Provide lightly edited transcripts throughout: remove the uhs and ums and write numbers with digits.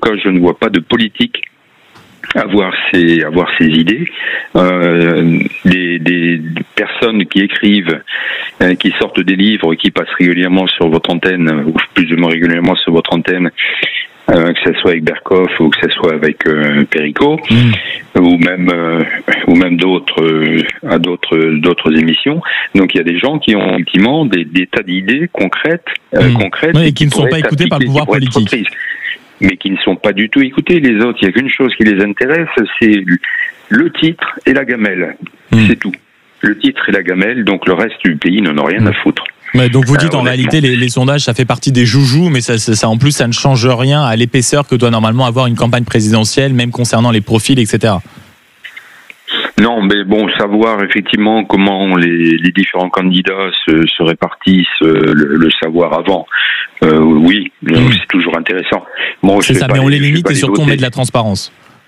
cas, je ne vois pas de politique avoir ses idées. Des personnes qui écrivent, qui sortent des livres, qui passent régulièrement sur votre antenne, ou plus ou moins régulièrement sur votre antenne, que ce soit avec Berkoff ou que ce soit avec Perico, ou même d'autres émissions. Donc il y a des gens qui ont effectivement des tas d'idées concrètes, et qui ne sont pas écoutées par le pouvoir politique. Mais qui ne sont pas du tout écoutés. Les autres, il n'y a qu'une chose qui les intéresse, c'est le titre et la gamelle. C'est tout. Le titre et la gamelle, donc le reste du pays n'en a rien à foutre. Ouais, donc vous dites en réalité les sondages, ça fait partie des joujoux, mais ça en plus ça ne change rien à l'épaisseur que doit normalement avoir une campagne présidentielle, même concernant les profils, etc. Non, mais bon, savoir effectivement comment les différents candidats se répartissent, le savoir avant, oui, c'est toujours intéressant. Bon, c'est ça, mais on les limite et surtout on met de la transparence.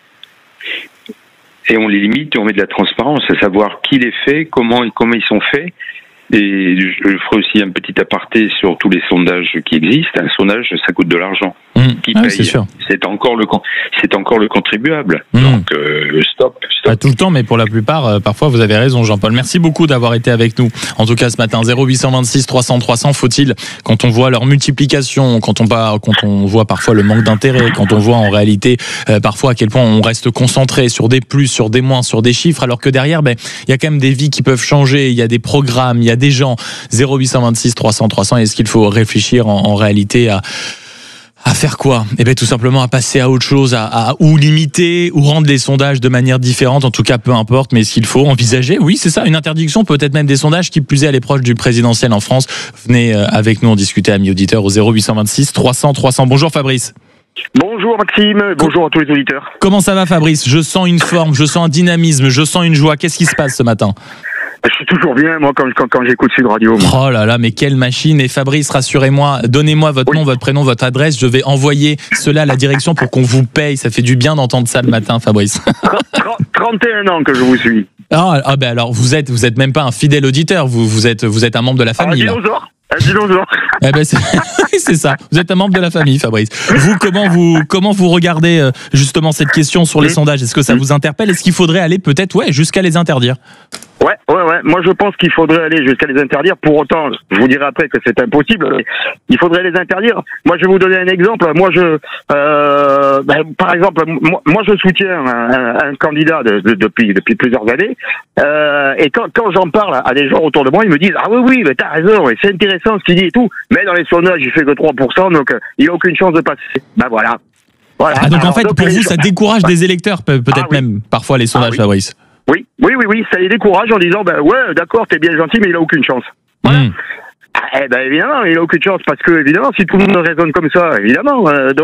Et on les limite et on met de la transparence, à savoir qui les fait, comment ils sont faits. Et je ferai aussi un petit aparté sur tous les sondages qui existent. Un sondage, ça coûte de l'argent. Qui paye, c'est sûr. C'est encore le contribuable. Donc stop. Pas tout le temps, mais pour la plupart, parfois vous avez raison, Jean-Paul. Merci beaucoup d'avoir été avec nous. En tout cas, ce matin, 0826 300 300. Faut-il, quand on voit leur multiplication, quand on voit parfois le manque d'intérêt, quand on voit en réalité parfois à quel point on reste concentré sur des plus, sur des moins, sur des chiffres, alors que derrière, il y a quand même des vies qui peuvent changer. Il y a des programmes, il y a des gens. 0826 300 300. Est-ce qu'il faut réfléchir en réalité à faire quoi ? Eh bien, tout simplement à passer à autre chose, ou limiter, ou rendre les sondages de manière différente. En tout cas, peu importe, mais s'il faut envisager, oui, c'est ça, une interdiction, peut-être même des sondages qui plus est à l'approche du présidentiel en France. Venez avec nous en discuter, amis auditeurs, au 0826 300 300. Bonjour Fabrice. Bonjour Maxime, bonjour à tous les auditeurs. Comment ça va Fabrice ? Je sens une forme, je sens un dynamisme, je sens une joie. Qu'est-ce qui se passe ce matin ? Je suis toujours bien, moi, quand j'écoute Sud Radio. Moi. Oh là là, mais quelle machine. Et Fabrice, rassurez-moi, donnez-moi votre nom, votre prénom, votre adresse. Je vais envoyer cela à la direction pour qu'on vous paye. Ça fait du bien d'entendre ça le matin, Fabrice. 31 ans que je vous suis. Ah ben alors, vous êtes même pas un fidèle auditeur. Vous êtes un membre de la famille. Un dinosaure. Eh ben c'est ça. Vous êtes un membre de la famille, Fabrice. Vous, comment vous regardez justement cette question sur les sondages ? Est-ce que ça vous interpelle ? Est-ce qu'il faudrait aller peut-être jusqu'à les interdire ? Ouais. Moi, je pense qu'il faudrait aller jusqu'à les interdire. Pour autant, je vous dirai après que c'est impossible. Il faudrait les interdire. Moi, je vais vous donner un exemple. Moi, par exemple, moi, je soutiens un candidat depuis plusieurs années. Et quand j'en parle à des gens autour de moi, ils me disent ah oui, mais t'as raison, et c'est intéressant ce qu'il dit et tout. Mais dans les sondages, il fait que 3%, donc il a aucune chance de passer. Voilà. Ah, donc en fait, pour vous, ça décourage des électeurs, peut-être même parfois les sondages, Fabrice. Oui, ça les décourage en disant ouais, d'accord, t'es bien gentil, mais il a aucune chance. Voilà. Évidemment, il a aucune chance parce que évidemment, si tout le monde raisonne comme ça, évidemment.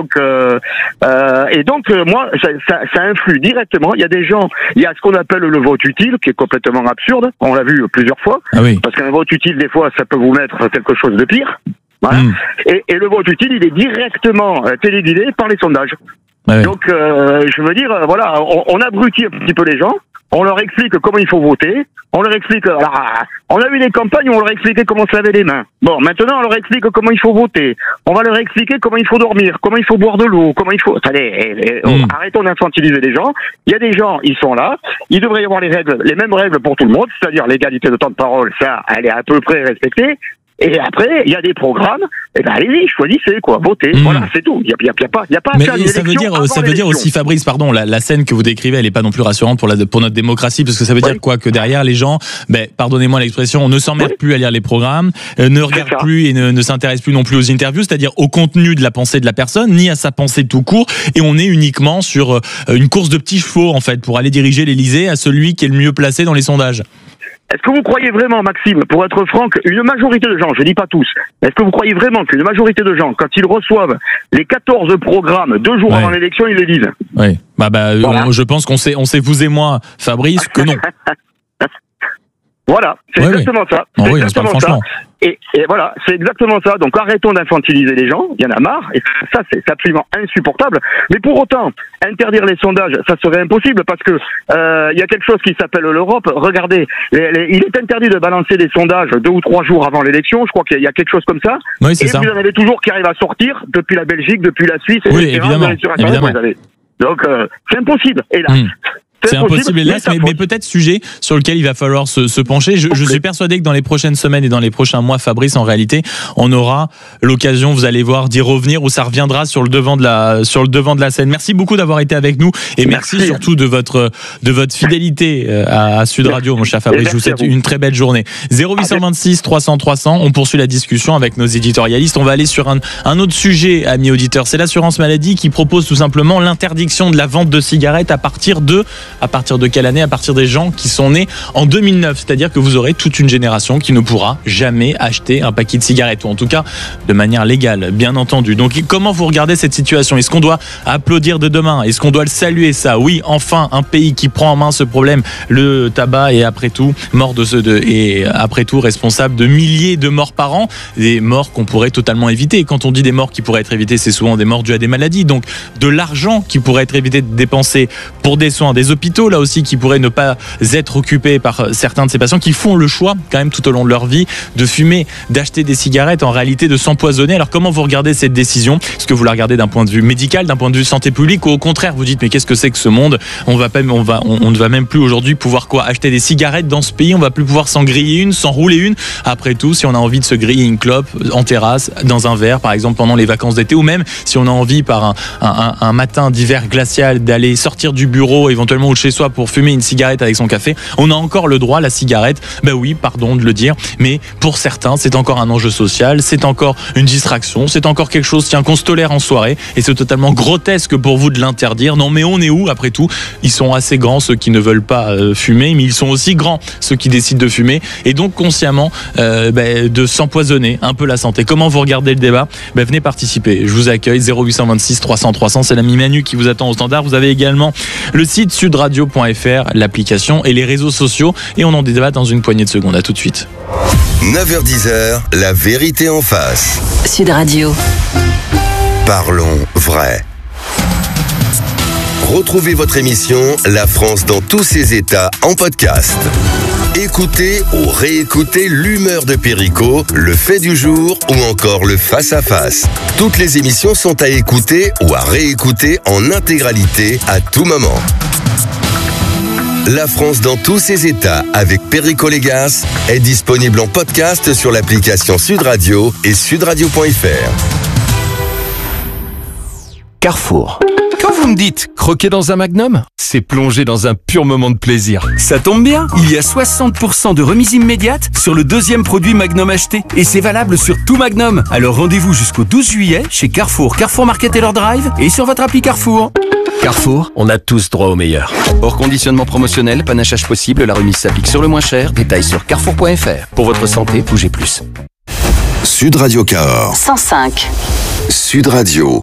Moi, ça influe directement. Il y a des gens, il y a ce qu'on appelle le vote utile, qui est complètement absurde. On l'a vu plusieurs fois. Ah oui. Parce qu'un vote utile, des fois, ça peut vous mettre quelque chose de pire. Voilà. Et le vote utile, il est directement téléguidé par les sondages. Ah oui. Donc, je veux dire, voilà, on abrutit un petit peu les gens. On leur explique comment il faut voter. On leur explique. Alors, on a eu des campagnes où on leur expliquait comment se laver les mains. Bon, maintenant, on leur explique comment il faut voter. On va leur expliquer comment il faut dormir, comment il faut boire de l'eau, comment il faut. Attendez, arrêtons d'infantiliser les gens. Il y a des gens, ils sont là. Il devrait y avoir les mêmes règles pour tout le monde, c'est-à-dire l'égalité de temps de parole. Ça, elle est à peu près respectée. Et après, il y a des programmes. Allez-y, choisissez quoi, votez. Voilà, c'est tout. Il y a pas. Mais ça veut dire aussi, Fabrice, pardon, la scène que vous décrivez, elle est pas non plus rassurante pour notre démocratie, parce que ça veut dire quoi, que derrière les gens, pardonnez-moi l'expression, on ne s'emmerde plus à lire les programmes, ne regarde plus et ne s'intéresse plus non plus aux interviews, c'est-à-dire au contenu de la pensée de la personne, ni à sa pensée tout court, et on est uniquement sur une course de petits chevaux en fait pour aller diriger l'Élysée à celui qui est le mieux placé dans les sondages. Est-ce que vous croyez vraiment, Maxime, pour être franc, une majorité de gens, je dis pas tous, est-ce que vous croyez vraiment qu'une majorité de gens, quand ils reçoivent les 14 programmes 2 jours avant l'élection, ils les lisent ? Oui. Voilà. Je pense qu'on sait vous et moi, Fabrice, que non. Voilà, c'est exactement ça. C'est exactement ça. Et voilà, c'est exactement ça. Donc arrêtons d'infantiliser les gens, il y en a marre, et ça c'est absolument insupportable. Mais pour autant, interdire les sondages, ça serait impossible parce que il y a quelque chose qui s'appelle l'Europe. Regardez, il est interdit de balancer des sondages 2 ou 3 jours avant l'élection, je crois qu'il y a quelque chose comme ça. Oui, c'est ça. Vous en avez toujours qui arrivent à sortir depuis la Belgique, depuis la Suisse, oui, évidemment. Donc c'est impossible, hélas. C'est impossible, hélas, mais peut-être sujet sur lequel il va falloir se pencher. Je suis persuadé que dans les prochaines semaines et dans les prochains mois, Fabrice, en réalité, on aura l'occasion, vous allez voir, d'y revenir, où ça reviendra sur le devant de la scène. Merci beaucoup d'avoir été avec nous et merci surtout de votre fidélité à Sud Radio, mon cher Fabrice. Je vous souhaite une très belle journée. 0826 300 300. On poursuit la discussion avec nos éditorialistes. On va aller sur un autre sujet, amis auditeurs. C'est l'assurance maladie qui propose tout simplement l'interdiction de la vente de cigarettes à partir de quelle année? À partir des gens qui sont nés en 2009. C'est-à-dire que vous aurez toute une génération qui ne pourra jamais acheter un paquet de cigarettes, ou en tout cas de manière légale, bien entendu. Donc comment vous regardez cette situation? Est-ce qu'on doit applaudir de demain? Est-ce qu'on doit le saluer, ça? Oui, enfin, un pays qui prend en main ce problème. Le tabac est après tout responsable de milliers de morts par an. Des morts qu'on pourrait totalement éviter. Quand on dit des morts qui pourraient être évitées, c'est souvent des morts dues à des maladies. Donc de l'argent qui pourrait être évité de dépenser pour des soins, des hôpitaux là aussi qui pourraient ne pas être occupés par certains de ces patients qui font le choix quand même tout au long de leur vie de fumer, d'acheter des cigarettes, en réalité de s'empoisonner. Alors comment vous regardez cette décision? Est-ce que vous la regardez d'un point de vue médical, d'un point de vue santé publique, ou au contraire vous dites mais qu'est-ce que c'est que ce monde? On ne va même plus aujourd'hui pouvoir acheter des cigarettes dans ce pays, on va plus pouvoir s'en griller une, s'en rouler une. Après tout, si on a envie de se griller une clope en terrasse, dans un verre par exemple pendant les vacances d'été, ou même si on a envie par un matin d'hiver glacial d'aller sortir du bureau éventuellement ou de chez soi pour fumer une cigarette avec son café, on a encore le droit à la cigarette. Ben oui, pardon de le dire, mais pour certains c'est encore un enjeu social, c'est encore une distraction, c'est encore quelque chose qu'on se tolère en soirée, et c'est totalement grotesque pour vous de l'interdire. Non mais on est où après tout? Ils sont assez grands ceux qui ne veulent pas fumer, mais ils sont aussi grands ceux qui décident de fumer, et donc consciemment de s'empoisonner un peu la santé. Comment vous regardez le débat? Venez participer, je vous accueille. 0826 300 300, c'est l'ami Manu qui vous attend au standard. Vous avez également le site sudradio.fr, l'application et les réseaux sociaux, et on en débat dans une poignée de secondes. À tout de suite. 9h-10h, la vérité en face. Sud Radio. Parlons vrai. Retrouvez votre émission La France dans tous ses états en podcast. Écoutez ou réécoutez l'humeur de Perico, le fait du jour ou encore le face-à-face. Toutes les émissions sont à écouter ou à réécouter en intégralité à tout moment. La France dans tous ses états avec Perico Légas est disponible en podcast sur l'application Sud Radio et sudradio.fr. Carrefour. Quand vous me dites croquer dans un Magnum, c'est plonger dans un pur moment de plaisir. Ça tombe bien, il y a 60% de remise immédiate sur le deuxième produit Magnum acheté. Et c'est valable sur tout Magnum. Alors rendez-vous jusqu'au 12 juillet chez Carrefour, Carrefour Market Taylor Drive et sur votre appli Carrefour. Carrefour, on a tous droit au meilleur. Hors conditionnement promotionnel, panachage possible, la remise s'applique sur le moins cher. Détails sur carrefour.fr. Pour votre santé, bougez plus. Sud Radio Cahors 105. Sud Radio.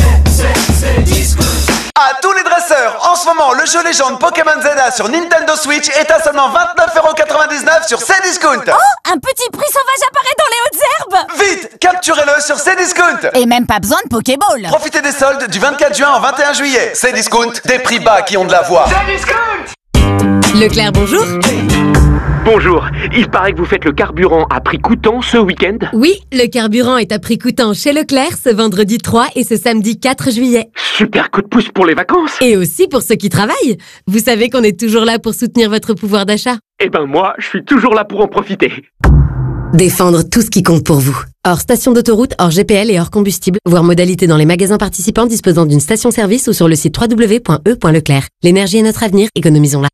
À tous les dresseurs, en ce moment, le jeu légende Pokémon Zelda sur Nintendo Switch est à seulement 29,99€ sur Cdiscount. Oh, un petit prix sauvage apparaît dans les hautes herbes. Vite, capturez-le sur Cdiscount. Et même pas besoin de Pokéball. Profitez des soldes du 24 juin au 21 juillet. Cdiscount, des prix bas qui ont de la voix. Cdiscount. Leclerc, bonjour. Bonjour, il paraît que vous faites le carburant à prix coûtant ce week-end? Oui, le carburant est à prix coûtant chez Leclerc ce vendredi 3 et ce samedi 4 juillet. Super coup de pouce pour les vacances. Et aussi pour ceux qui travaillent. Vous savez qu'on est toujours là pour soutenir votre pouvoir d'achat. Eh ben moi, je suis toujours là pour en profiter. Défendre tout ce qui compte pour vous. Hors station d'autoroute, hors GPL et hors combustible. Voir modalité dans les magasins participants disposant d'une station-service ou sur le site www.e.leclerc. L'énergie est notre avenir, économisons-la.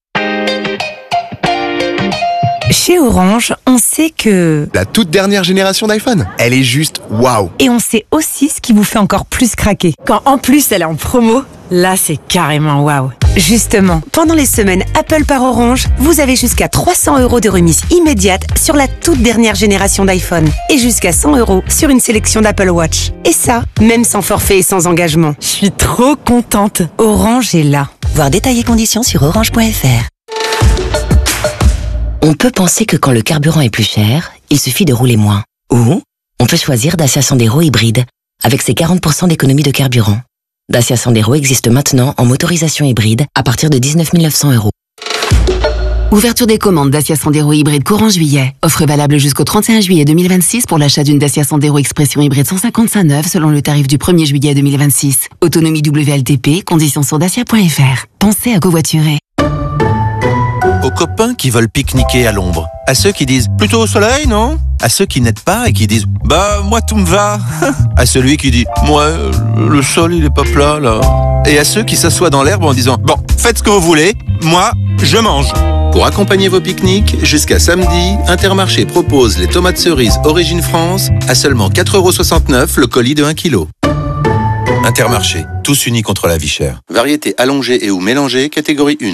Chez Orange, on sait que... La toute dernière génération d'iPhone, elle est juste waouh. Et on sait aussi ce qui vous fait encore plus craquer. Quand en plus elle est en promo, là c'est carrément waouh. Justement, pendant les semaines Apple par Orange, vous avez jusqu'à 300€ de remise immédiate sur la toute dernière génération d'iPhone. Et jusqu'à 100€ sur une sélection d'Apple Watch. Et ça, même sans forfait et sans engagement. Je suis trop contente. Orange est là. Voir détails et conditions sur orange.fr. On peut penser que quand le carburant est plus cher, il suffit de rouler moins. Ou on peut choisir Dacia Sandero hybride, avec ses 40% d'économie de carburant. Dacia Sandero existe maintenant en motorisation hybride à partir de 19 900 €. Ouverture des commandes Dacia Sandero hybride courant juillet. Offre valable jusqu'au 31 juillet 2026 pour l'achat d'une Dacia Sandero Expression hybride 155 neuve selon le tarif du 1er juillet 2026. Autonomie WLTP, conditions sur dacia.fr. Pensez à covoiturer. Aux copains qui veulent pique-niquer à l'ombre. À ceux qui disent plutôt au soleil, non? À ceux qui n'aident pas et qui disent bah moi tout me va. À celui qui dit moi le sol il est pas plat là. Et à ceux qui s'assoient dans l'herbe en disant bon faites ce que vous voulez, moi je mange. Pour accompagner vos pique-niques, jusqu'à samedi, Intermarché propose les tomates cerises Origine France à seulement 4,69 € le colis de 1 kg. Intermarché, tous unis contre la vie chère. Variété allongée et ou mélangée, catégorie 1.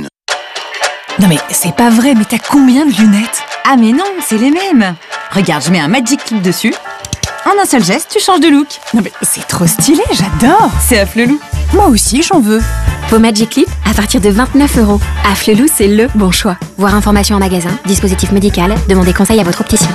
Non mais c'est pas vrai, mais t'as combien de lunettes? Ah mais non, c'est les mêmes. Regarde, je mets un Magic Clip dessus. En un seul geste, tu changes de look. Non mais c'est trop stylé, j'adore. C'est Afflelou. Moi aussi, j'en veux. Vos Magic Clip à partir de 29 €. Afflelou, c'est le bon choix. Voir information en magasin, dispositif médical, demandez conseil à votre opticien.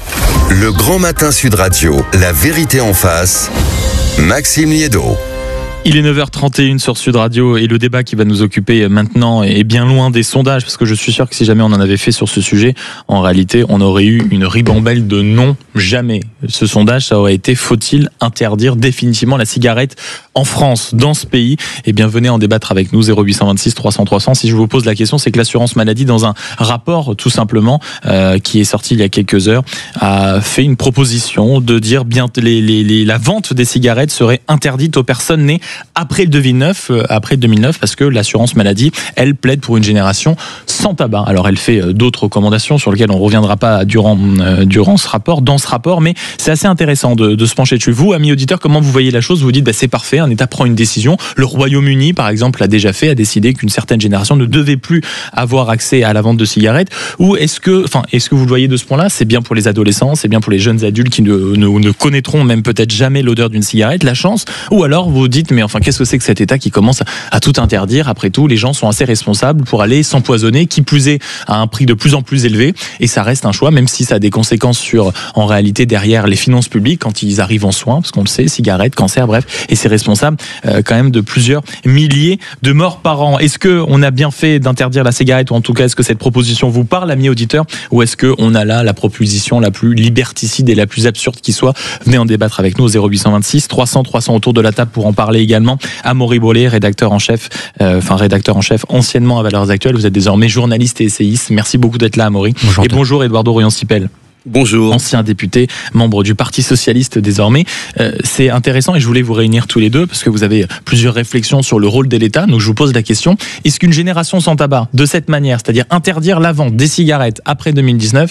Le Grand Matin Sud Radio, la vérité en face, Maxime Liédot. Il est 9h31 sur Sud Radio et le débat qui va nous occuper maintenant est bien loin des sondages parce que je suis sûr que si jamais on en avait fait sur ce sujet, en réalité, on aurait eu une ribambelle de non, jamais. Ce sondage, ça aurait été faut-il interdire définitivement la cigarette en France, dans ce pays? Eh bien, venez en débattre avec nous, 0826 300 300. Si je vous pose la question, c'est que l'assurance maladie, dans un rapport tout simplement qui est sorti il y a quelques heures, a fait une proposition de dire bien la vente des cigarettes serait interdite aux personnes nées après 2009, parce que l'assurance maladie, elle plaide pour une génération sans tabac. Alors elle fait d'autres recommandations sur lesquelles on ne reviendra pas durant ce rapport, mais c'est assez intéressant de se pencher dessus. Vous, amis auditeurs, comment vous voyez la chose? Vous dites c'est parfait, un État prend une décision. Le Royaume-Uni, par exemple, l'a déjà fait, a décidé qu'une certaine génération ne devait plus avoir accès à la vente de cigarettes. Ou est-ce que vous le voyez de ce point-là? C'est bien pour les adolescents, c'est bien pour les jeunes adultes qui ne connaîtront même peut-être jamais l'odeur d'une cigarette, la chance. Ou alors vous dites mais enfin qu'est-ce que c'est que cet État qui commence à tout interdire? Après tout, les gens sont assez responsables pour aller s'empoisonner, qui plus est à un prix de plus en plus élevé, et ça reste un choix, même si ça a des conséquences sur, en réalité, derrière les finances publiques quand ils arrivent en soins, parce qu'on le sait, cigarettes, cancer, bref, et c'est responsable quand même de plusieurs milliers de morts par an. Est-ce qu'on a bien fait d'interdire la cigarette, ou en tout cas est-ce que cette proposition vous parle, amis auditeurs, ou est-ce qu'on a là la proposition la plus liberticide et la plus absurde qui soit? Venez en débattre avec nous au 0826 300 300 autour de la table pour en parler également. Amaury Bollet, rédacteur en chef anciennement à Valeurs Actuelles. Vous êtes désormais journaliste et essayiste. Merci beaucoup d'être là, Amaury. Bonjour. Et bonjour, Eduardo Royan-Sipel. Bonjour. Ancien député, membre du Parti Socialiste désormais. C'est intéressant et je voulais vous réunir tous les deux parce que vous avez plusieurs réflexions sur le rôle de l'État. Donc je vous pose la question, est-ce qu'une génération sans tabac, de cette manière, c'est-à-dire interdire la vente des cigarettes après 2009,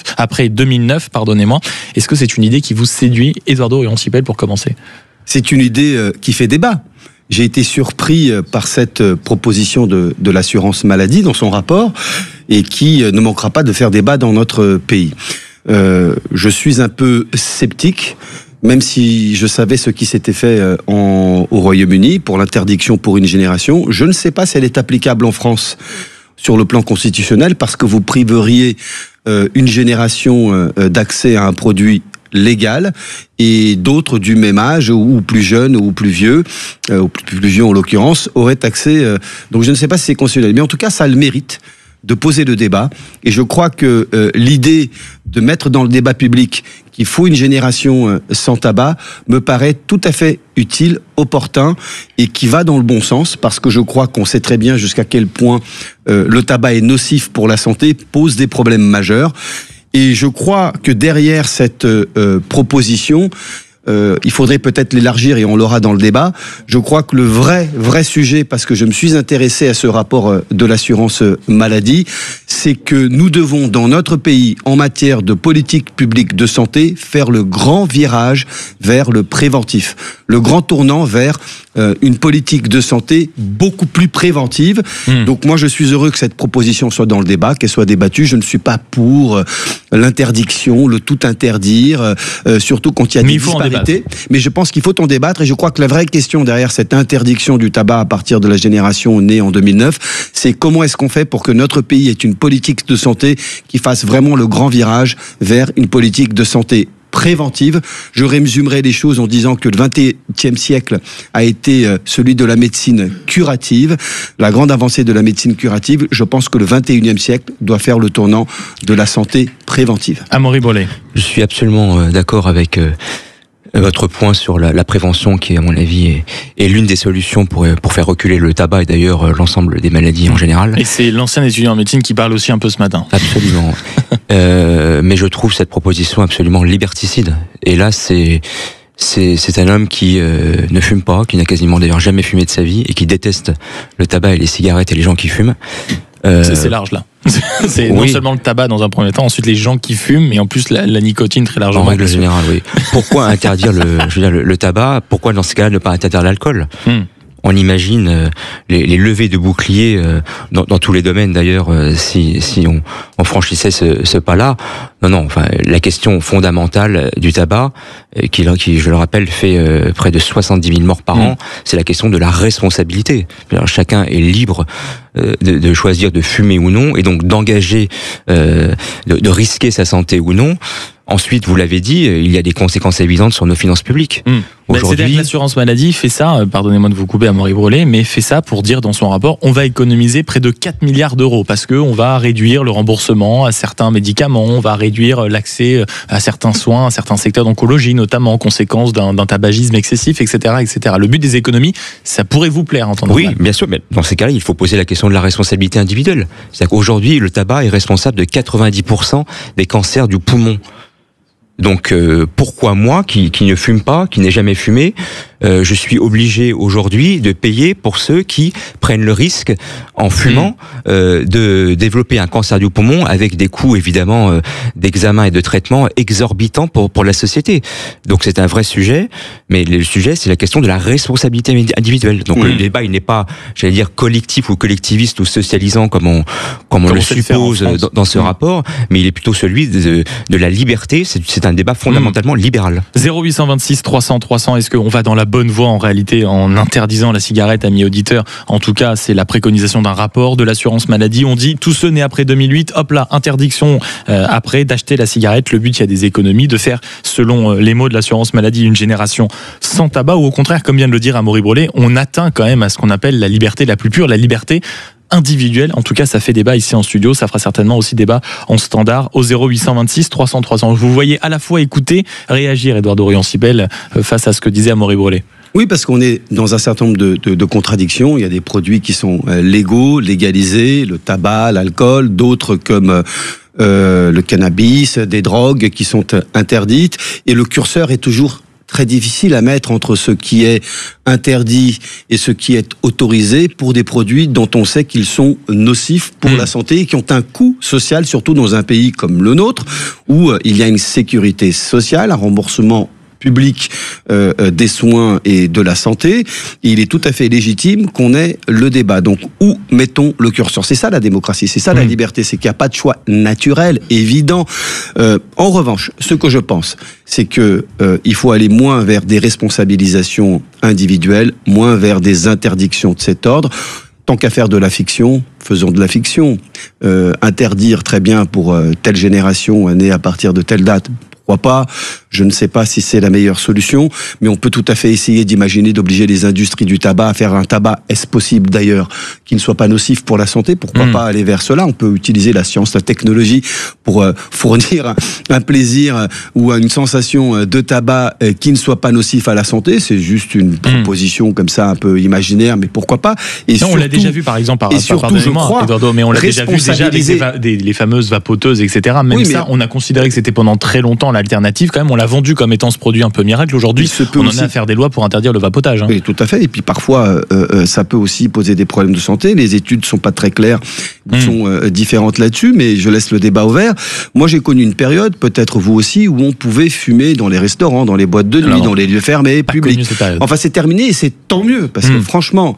est-ce que c'est une idée qui vous séduit? Eduardo Royan-Sipel, pour commencer. C'est une idée qui fait débat. J'ai été surpris par cette proposition de l'assurance maladie dans son rapport et qui ne manquera pas de faire débat dans notre pays. Je suis un peu sceptique, même si je savais ce qui s'était fait au Royaume-Uni pour l'interdiction pour une génération. Je ne sais pas si elle est applicable en France sur le plan constitutionnel, parce que vous priveriez une génération d'accès à un produit légal et d'autres du même âge ou plus jeunes ou plus vieux, ou plus vieux en l'occurrence, auraient accès. Donc je ne sais pas si c'est constitutionnel, mais en tout cas ça a le mérite de poser le débat. Et je crois que l'idée de mettre dans le débat public qu'il faut une génération sans tabac me paraît tout à fait utile, opportun et qui va dans le bon sens, parce que je crois qu'on sait très bien jusqu'à quel point le tabac est nocif pour la santé, pose des problèmes majeurs. Et je crois que derrière cette proposition, il faudrait peut-être l'élargir et on l'aura dans le débat. Je crois que le vrai sujet, parce que je me suis intéressé à ce rapport de l'assurance maladie, c'est que nous devons, dans notre pays, en matière de politique publique de santé, faire le grand virage vers le préventif. Le grand tournant vers une politique de santé beaucoup plus préventive. Donc moi, je suis heureux que cette proposition soit dans le débat, qu'elle soit débattue. Je ne suis pas pour l'interdiction, le tout interdire, surtout quand il y a des disparités. Mais je pense qu'il faut en débattre, et je crois que la vraie question derrière cette interdiction du tabac à partir de la génération née en 2009, c'est comment est-ce qu'on fait pour que notre pays ait une politique de santé qui fasse vraiment le grand virage vers une politique de santé préventive. Je résumerai les choses en disant que le XXe siècle a été celui de la médecine curative, la grande avancée de la médecine curative. Je pense que le XXIe siècle doit faire le tournant de la santé préventive. Amaury Bollé. Je suis absolument d'accord avec votre point sur la prévention qui, à mon avis, est l'une des solutions pour faire reculer le tabac et d'ailleurs l'ensemble des maladies en général. Et c'est l'ancien étudiant en médecine qui parle aussi un peu ce matin. Absolument. Mais je trouve cette proposition absolument liberticide. Et là, c'est un homme qui ne fume pas, qui n'a quasiment d'ailleurs jamais fumé de sa vie et qui déteste le tabac et les cigarettes et les gens qui fument. C'est large là. C'est non seulement le tabac dans un premier temps, ensuite les gens qui fument et en plus la nicotine très largement. En règle générale, oui. Pourquoi interdire le tabac ? Pourquoi dans ce cas ne pas interdire l'alcool ? On imagine les levées de boucliers dans tous les domaines d'ailleurs si on franchissait ce pas-là. Non, enfin la question fondamentale du tabac qui je le rappelle fait près de 70 000 morts par an, c'est la question de la responsabilité. Alors, chacun est libre de choisir de fumer ou non et donc d'engager de risquer sa santé ou non. Ensuite, vous l'avez dit, il y a des conséquences évidentes sur nos finances publiques. C'est-à-dire que l'assurance maladie fait ça, pardonnez-moi de vous couper Amaury Bollé, mais fait ça pour dire dans son rapport, on va économiser près de 4 milliards d'euros parce que on va réduire le remboursement à certains médicaments, on va réduire l'accès à certains soins, à certains secteurs d'oncologie, notamment en conséquence d'un tabagisme excessif, etc., etc. Le but des économies, ça pourrait vous plaire, entendez-vous ? Oui, bien sûr, mais dans ces cas-là, il faut poser la question de la responsabilité individuelle. C'est-à-dire qu'aujourd'hui, le tabac est responsable de 90% des cancers du poumon. Donc pourquoi moi, qui ne fume pas, qui n'ai jamais fumé, je suis obligé aujourd'hui de payer pour ceux qui prennent le risque, en fumant, de développer un cancer du poumon avec des coûts évidemment d'examen et de traitement exorbitants pour la société. Donc c'est un vrai sujet, mais le sujet c'est la question de la responsabilité individuelle. Donc le débat il n'est pas, j'allais dire, collectif ou collectiviste ou socialisant comme on le suppose dans ce rapport, mais il est plutôt celui de la liberté. C'est un débat fondamentalement libéral. 0826 300 300, est-ce qu'on va dans la bonne voie en réalité en interdisant la cigarette, amis auditeurs? En tout cas, c'est la préconisation d'un rapport de l'assurance maladie. On dit tous ceux nés après 2008, hop là, interdiction après d'acheter la cigarette. Le but, il y a des économies, de faire, selon les mots de l'assurance maladie, une génération sans tabac, ou au contraire, comme vient de le dire Amaury Bollé, on atteint quand même à ce qu'on appelle la liberté la plus pure, la liberté individuelle. En tout cas, ça fait débat ici en studio. Ça fera certainement aussi débat en standard au 0826 300 300. Vous voyez à la fois écouter, réagir, Édouard Dorion-Sibel, face à ce que disait Amaury Bollé. Oui, parce qu'on est dans un certain nombre de contradictions. Il y a des produits qui sont légaux, légalisés, le tabac, l'alcool, d'autres comme le cannabis, des drogues qui sont interdites. Et le curseur est toujours très difficile à mettre entre ce qui est interdit et ce qui est autorisé pour des produits dont on sait qu'ils sont nocifs pour la santé et qui ont un coût social, surtout dans un pays comme le nôtre, où il y a une sécurité sociale, un remboursement public des soins et de la santé. Et il est tout à fait légitime qu'on ait le débat. Donc, où mettons le curseur? C'est ça la démocratie, c'est ça la liberté, c'est qu'il n'y a pas de choix naturel, évident. En revanche, ce que je pense, c'est que il faut aller moins vers des responsabilisations individuelles, moins vers des interdictions de cet ordre. Tant qu'à faire de la fiction, faisons de la fiction. Interdire très bien pour telle génération née à partir de telle date, pourquoi pas? Je ne sais pas si c'est la meilleure solution, mais on peut tout à fait essayer d'imaginer d'obliger les industries du tabac à faire un tabac, est-ce possible d'ailleurs, qui ne soit pas nocif pour la santé? Pourquoi pas aller vers cela? On peut utiliser la science, la technologie pour fournir un plaisir ou une sensation de tabac qui ne soit pas nocif à la santé. C'est juste une proposition comme ça un peu imaginaire, mais pourquoi pas? Et non, surtout, on l'a déjà vu par exemple surtout, je crois, Eduardo, mais on l'a déjà vu déjà avec les fameuses vapoteuses, etc. Même oui, ça, on a considéré que c'était pendant très longtemps l'alternative. Quand même, on l'a vendu comme étant ce produit un peu miracle. Aujourd'hui, on en est à faire des lois pour interdire le vapotage. Oui, tout à fait. Et puis parfois, ça peut aussi poser des problèmes de santé. Les études sont pas très claires, sont différentes là-dessus, mais je laisse le débat ouvert. Moi, j'ai connu une période, peut-être vous aussi, où on pouvait fumer dans les restaurants, dans les boîtes de nuit, dans les lieux fermés, publics. Enfin, c'est terminé et c'est tant mieux, parce que franchement,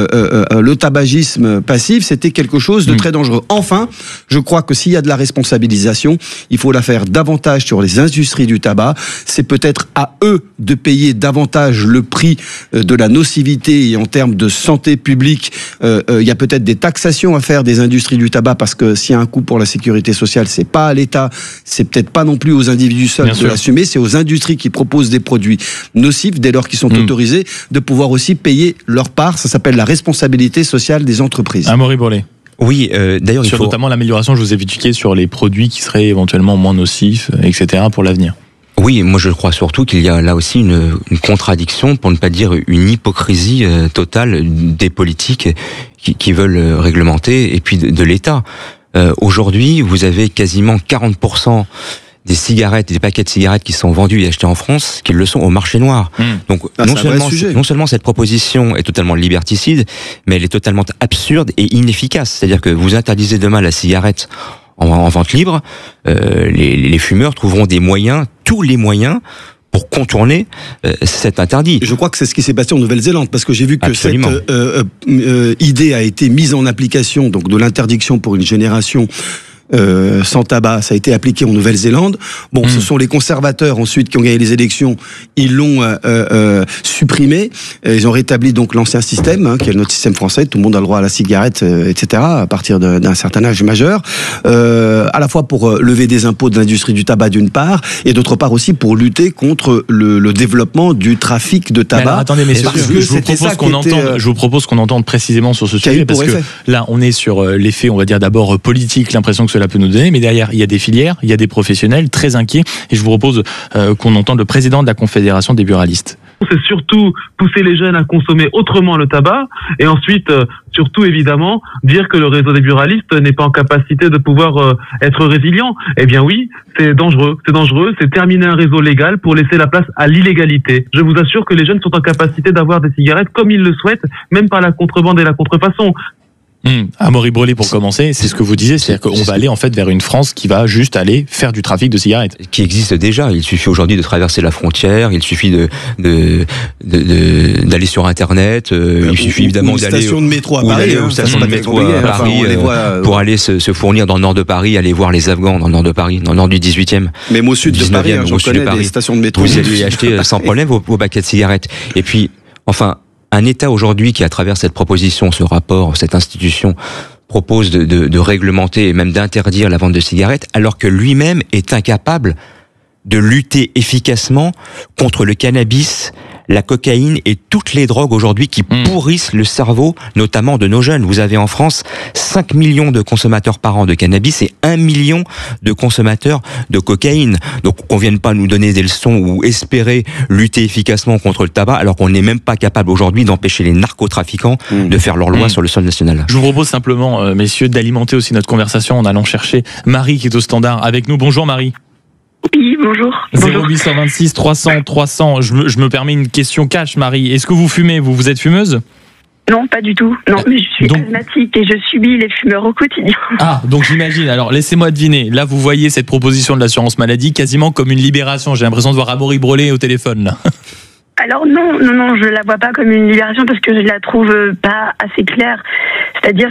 le tabagisme passif, c'était quelque chose de très dangereux. Enfin, je crois que s'il y a de la responsabilisation, il faut la faire davantage sur les industries du tabac. C'est peut-être à eux de payer davantage le prix de la nocivité, et en termes de santé publique, il y a peut-être des taxations à faire des industries du tabac, parce que s'il y a un coût pour la sécurité sociale, c'est pas à l'État, c'est peut-être pas non plus aux individus seuls de l'assumer, c'est aux industries qui proposent des produits nocifs, dès lors qu'ils sont autorisés, de pouvoir aussi payer leur part. Ça s'appelle la responsabilité sociale des entreprises. Amaury Brolé. Oui, d'ailleurs, sur notamment l'amélioration, je vous ai expliqué sur les produits qui seraient éventuellement moins nocifs, etc. pour l'avenir. Oui, moi je crois surtout qu'il y a là aussi une contradiction, pour ne pas dire une hypocrisie totale des politiques qui veulent réglementer, et puis de l'État. Aujourd'hui, vous avez quasiment 40% des cigarettes, des paquets de cigarettes qui sont vendus et achetés en France, qui le sont au marché noir. Donc non seulement cette proposition est totalement liberticide, mais elle est totalement absurde et inefficace. C'est-à-dire que vous interdisez demain la cigarette en vente libre, les fumeurs trouveront des moyens, tous les moyens, pour contourner cet interdit. Je crois que c'est ce qui s'est passé en Nouvelle-Zélande, parce que j'ai vu que cette idée a été mise en application, donc de l'interdiction pour une génération sans tabac, ça a été appliqué en Nouvelle-Zélande. Bon, ce sont les conservateurs ensuite qui ont gagné les élections. Ils l'ont supprimé. Ils ont rétabli donc l'ancien système, qui est notre système français. Tout le monde a le droit à la cigarette, etc. à partir d'un certain âge majeur. À la fois pour lever des impôts de l'industrie du tabac d'une part, et d'autre part aussi pour lutter contre le développement du trafic de tabac. Alors, attendez, messieurs, je vous propose qu'on entende précisément sur ce sujet, parce que là, on est sur l'effet, on va dire d'abord politique, l'impression que cela peut nous donner, mais derrière, il y a des filières, il y a des professionnels très inquiets, et je vous propose qu'on entende le président de la Confédération des buralistes. C'est surtout pousser les jeunes à consommer autrement le tabac, et ensuite, surtout évidemment, dire que le réseau des buralistes n'est pas en capacité de pouvoir être résilient. Eh bien oui, c'est dangereux, c'est terminer un réseau légal pour laisser la place à l'illégalité. Je vous assure que les jeunes sont en capacité d'avoir des cigarettes comme ils le souhaitent, même par la contrebande et la contrefaçon. Amaury Brolé, pour commencer, c'est ce que vous disiez, c'est-à-dire qu'on va aller en fait vers une France qui va juste aller faire du trafic de cigarettes. Qui existe déjà. Il suffit aujourd'hui de traverser la frontière, il suffit d'aller sur Internet, il suffit évidemment d'aller aux stations de métro à Paris, pour aller se fournir dans le nord de Paris, aller voir les Afghans dans le nord de Paris, dans le nord du 18e. Même au sud de Paris, j'en connais des stations de métro. Vous allez acheter sans problème vos paquets de cigarettes. Et puis, enfin, un État aujourd'hui qui, à travers cette proposition, ce rapport, cette institution, propose de réglementer et même d'interdire la vente de cigarettes, alors que lui-même est incapable de lutter efficacement contre le cannabis, la cocaïne et toutes les drogues aujourd'hui qui pourrissent le cerveau, notamment de nos jeunes. Vous avez en France 5 millions de consommateurs par an de cannabis et 1 million de consommateurs de cocaïne. Donc qu'on vienne pas nous donner des leçons ou espérer lutter efficacement contre le tabac, alors qu'on n'est même pas capable aujourd'hui d'empêcher les narcotrafiquants de faire leur loi sur le sol national. Je vous propose simplement, messieurs, d'alimenter aussi notre conversation en allant chercher Marie qui est au standard avec nous. Bonjour Marie. Oui, bonjour. 0826 300 300. Je me permets une question cash, Marie. Est-ce que vous fumez? Vous êtes fumeuse? Non, pas du tout. Non, mais je suis asthmatique et je subis les fumeurs au quotidien. Ah, donc j'imagine. Alors, laissez-moi deviner. Là, vous voyez cette proposition de l'assurance maladie quasiment comme une libération. J'ai l'impression de voir Amaury Brolé au téléphone, là. Alors non, je la vois pas comme une libération parce que je la trouve pas assez claire. C'est-à-dire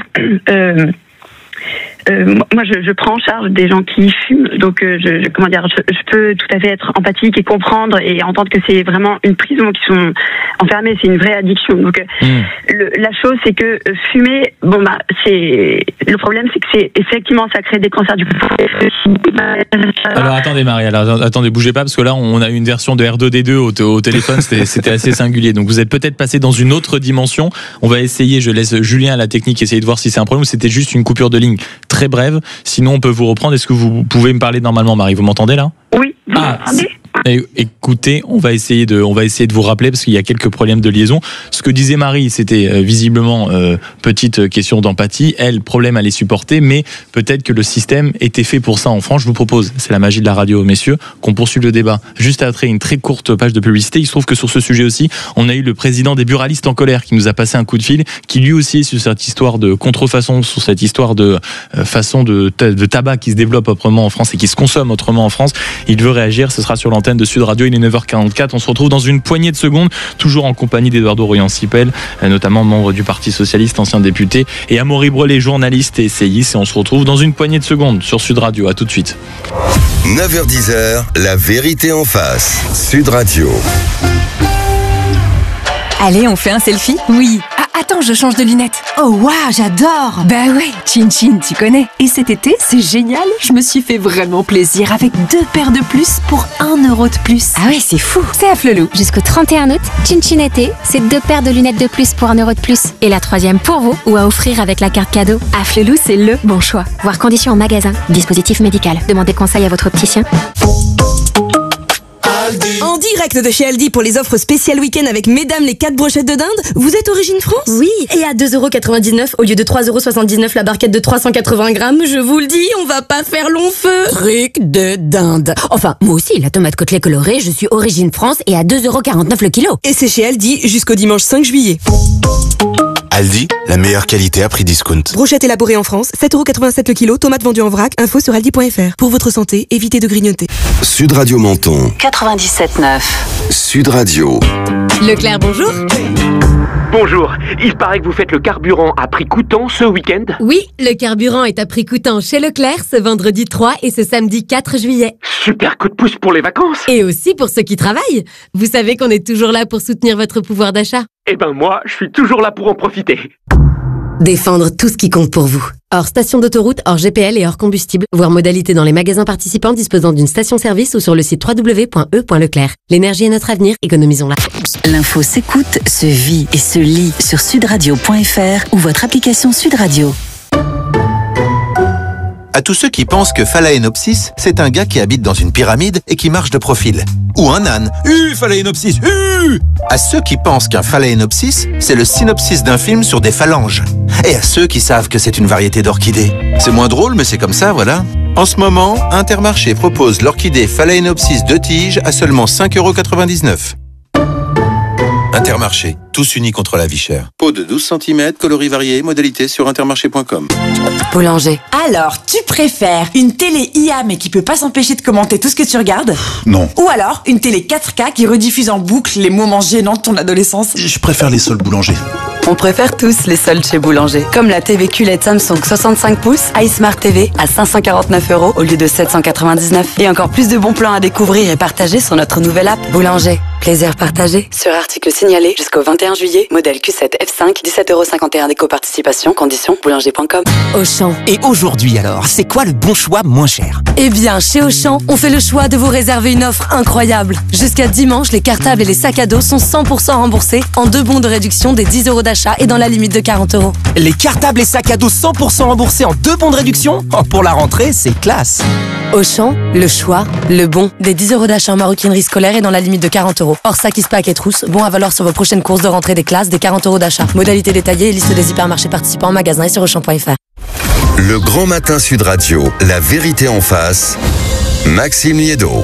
moi, je prends en charge des gens qui fument, donc je peux tout à fait être empathique et comprendre et entendre que c'est vraiment une prison, qui sont enfermés, c'est une vraie addiction. Donc la chose, c'est que fumer, c'est le problème, c'est que c'est effectivement ça crée des cancers du poumon. Alors attendez Marie, attendez, bougez pas parce que là on a une version de R2D2 au téléphone, c'était assez singulier. Donc vous êtes peut-être passé dans une autre dimension. On va essayer, je laisse Julien à la technique essayer de voir si c'est un problème ou c'était juste une coupure de ligne très brève, sinon on peut vous reprendre. Est-ce que vous pouvez me parler normalement, Marie? Vous m'entendez là? Oui, vous m'entendez? Écoutez, on va essayer de vous rappeler parce qu'il y a quelques problèmes de liaison. Ce que disait Marie, c'était visiblement petite question d'empathie. Elle, problème à les supporter, mais peut-être que le système était fait pour ça en France. Je vous propose, c'est la magie de la radio, messieurs, qu'on poursuive le débat juste après une très courte page de publicité. Il se trouve que sur ce sujet aussi, on a eu le président des buralistes en colère qui nous a passé un coup de fil, qui lui aussi est sur cette histoire de contrefaçon, sur cette histoire de façon de tabac qui se développe autrement en France et qui se consomme autrement en France. Il veut réagir, ce sera sur l'antenne. l'antenne de Sud Radio. Il est 9h44. On se retrouve dans une poignée de secondes, toujours en compagnie d'Eduardo Royan-Sipel, notamment membre du Parti Socialiste, ancien député, et Amaury Brelet, journaliste et essayiste. Et on se retrouve dans une poignée de secondes sur Sud Radio. À tout de suite. 9h-10h, la vérité en face. Sud Radio. Allez, on fait un selfie? Oui. Ah, attends, je change de lunettes. Oh, waouh, j'adore. Bah ouais, Chin Chin, tu connais. Et cet été, c'est génial. Je me suis fait vraiment plaisir avec 2 paires de plus pour 1 euro de plus. Ah ouais, c'est fou. C'est à Flelou. Jusqu'au 31 août, Chin Chin été, c'est 2 paires de lunettes de plus pour 1 euro de plus. Et la 3e pour vous, ou à offrir avec la carte cadeau. À Flelou, c'est le bon choix. Voir conditions en magasin. Dispositif médical. Demandez conseil à votre opticien. En direct de chez Aldi pour les offres spéciales week-end avec mesdames les 4 brochettes de dinde. Vous êtes Origine France? Oui, et à 2,99€ au lieu de 3,79€ la barquette de 380 grammes, je vous le dis, on va pas faire long feu. Truc de dinde. Enfin, moi aussi, la tomate côtelée colorée, je suis Origine France et à 2,49€ le kilo. Et c'est chez Aldi jusqu'au dimanche 5 juillet. Aldi, la meilleure qualité à prix discount. Brochette élaborée en France, 7,87€ le kilo, tomates vendues en vrac, info sur aldi.fr. Pour votre santé, évitez de grignoter. Sud Radio Menton. 97.9. Sud Radio. Leclerc, bonjour. Bonjour, il paraît que vous faites le carburant à prix coûtant ce week-end? Oui, le carburant est à prix coûtant chez Leclerc ce vendredi 3 et ce samedi 4 juillet. Super coup de pouce pour les vacances. Et aussi pour ceux qui travaillent. Vous savez qu'on est toujours là pour soutenir votre pouvoir d'achat. Eh ben moi, je suis toujours là pour en profiter. Défendre tout ce qui compte pour vous. Hors station d'autoroute, hors GPL et hors combustible. Voir modalité dans les magasins participants disposant d'une station-service ou sur le site www.e.leclerc. L'énergie est notre avenir, économisons-la. L'info s'écoute, se vit et se lit sur sudradio.fr ou votre application Sud Radio. À tous ceux qui pensent que Phalaenopsis, c'est un gars qui habite dans une pyramide et qui marche de profil. Ou un âne. Phalaenopsis. À ceux qui pensent qu'un Phalaenopsis, c'est le synopsis d'un film sur des phalanges. Et à ceux qui savent que c'est une variété d'orchidées. C'est moins drôle, mais c'est comme ça, voilà. En ce moment, Intermarché propose l'orchidée Phalaenopsis 2 tiges à seulement 5,99 €. Intermarché, tous unis contre la vie chère. Pot de 12 cm, coloris variés, modalité sur intermarché.com. Boulanger. Alors, tu préfères une télé IA mais qui peut pas s'empêcher de commenter tout ce que tu regardes? Non. Ou alors, une télé 4K qui rediffuse en boucle les moments gênants de ton adolescence? Je préfère les sols Boulanger. On préfère tous les soldes chez Boulanger. Comme la TV QLED Samsung 65 pouces iSmart TV à 549 € au lieu de 799. Et encore plus de bons plans à découvrir et partager sur notre nouvelle app Boulanger. Plaisir partagé. Sur article signalé jusqu'au 21 juillet. Modèle Q7 F5, 17,51 € d'éco-participation. Conditions boulanger.com. Auchan. Et aujourd'hui alors, c'est quoi le bon choix moins cher? Eh bien, chez Auchan, on fait le choix de vous réserver une offre incroyable. Jusqu'à dimanche, les cartables et les sacs à dos sont 100% remboursés en 2 bons de réduction des 10 € d'achat et dans la limite de 40 €. Les cartables et sacs à dos 100% remboursés en 2 bons de réduction? Oh, pour la rentrée, c'est classe. Auchan, le choix, le bon. Des 10 € d'achat en maroquinerie scolaire et dans la limite de 40 €. Hors sac, pack et trousse, bon à valoir sur vos prochaines courses de rentrée des classes, des 40 € d'achat. Modalité détaillée et liste des hypermarchés participants en magasin et sur Auchan.fr. Le Grand Matin Sud Radio, la vérité en face. Maxime Liédo.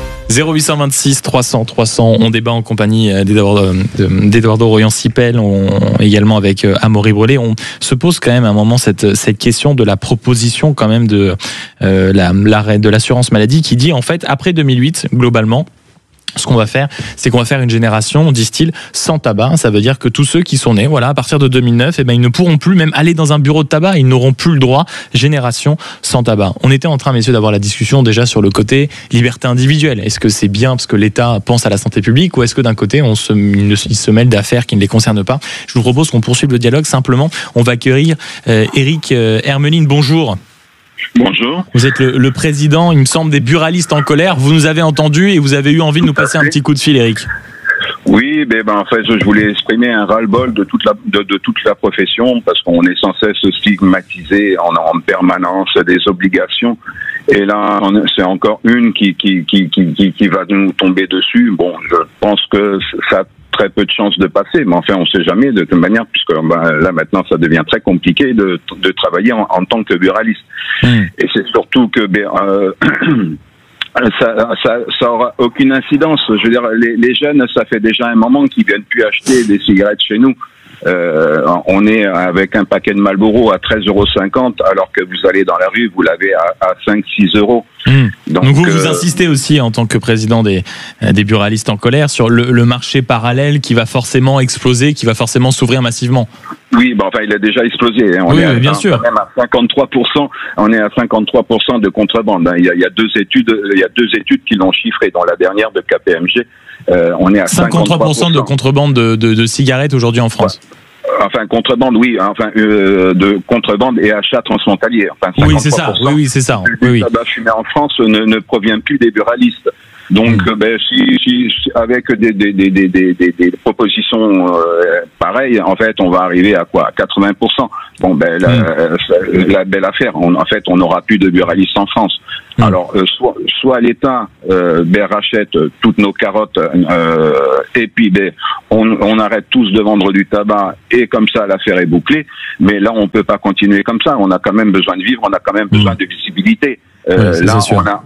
0826 300 300, on débat en compagnie d'Eduardo Royan-Sipel, également avec Amaury Brelet. On se pose quand même à un moment cette question de la proposition quand même de l'arrêt de l'assurance maladie qui dit en fait après 2008 globalement. Ce qu'on va faire, c'est qu'on va faire une génération, disent-ils, sans tabac. Ça veut dire que tous ceux qui sont nés, voilà, à partir de 2009, eh ben, ils ne pourront plus même aller dans un bureau de tabac. Ils n'auront plus le droit. Génération sans tabac. On était en train, messieurs, d'avoir la discussion déjà sur le côté liberté individuelle. Est-ce que c'est bien parce que l'État pense à la santé publique ou est-ce que d'un côté, il se mêle d'affaires qui ne les concernent pas? Je vous propose qu'on poursuive le dialogue. Simplement, on va accueillir Éric Hermeline. Bonjour. Bonjour. Vous êtes le président, il me semble, des buralistes en colère. Vous nous avez entendus et vous avez eu envie de nous passer un petit coup de fil, Éric. Oui, en fait, je voulais exprimer un ras-le-bol de toute la profession parce qu'on est sans cesse stigmatisé en permanence des obligations. Et là, c'est encore une qui va nous tomber dessus. Bon, je pense que ça a très peu de chances de passer, mais enfin, on sait jamais de toute manière, puisque là maintenant, ça devient très compliqué de travailler en tant que buraliste. Et c'est surtout que ça aura aucune incidence. Je veux dire, les jeunes, ça fait déjà un moment qu'ils viennent plus acheter des cigarettes chez nous. on est avec un paquet de Marlboro à 13,50 €, alors que vous allez dans la rue, vous l'avez à 5-6 €. Donc vous insistez aussi en tant que président des buralistes en colère sur le marché parallèle qui va forcément exploser, qui va forcément s'ouvrir massivement. Oui, enfin il a déjà explosé. On est bien sûr. Même à 53%. On est à 53% de contrebande. Il y a deux études qui l'ont chiffré. Dans la dernière de KPMG, on est à 53% de contrebande de cigarettes aujourd'hui en France. Enfin, contrebande, oui. De contrebande et achat transfrontalier. Oui, c'est ça. Oui, c'est ça. Le tabac fumé en France ne provient plus des buralistes. Donc, si avec des propositions pareilles, en fait, on va arriver à quoi? À 80%. Bon, la belle affaire. En fait, on n'aura plus de buralistes en France. Alors, soit l'État rachète toutes nos carottes et puis on arrête tous de vendre du tabac et comme ça l'affaire est bouclée. Mais là, on peut pas continuer comme ça. On a quand même besoin de vivre. On a quand même besoin de visibilité. Là, on a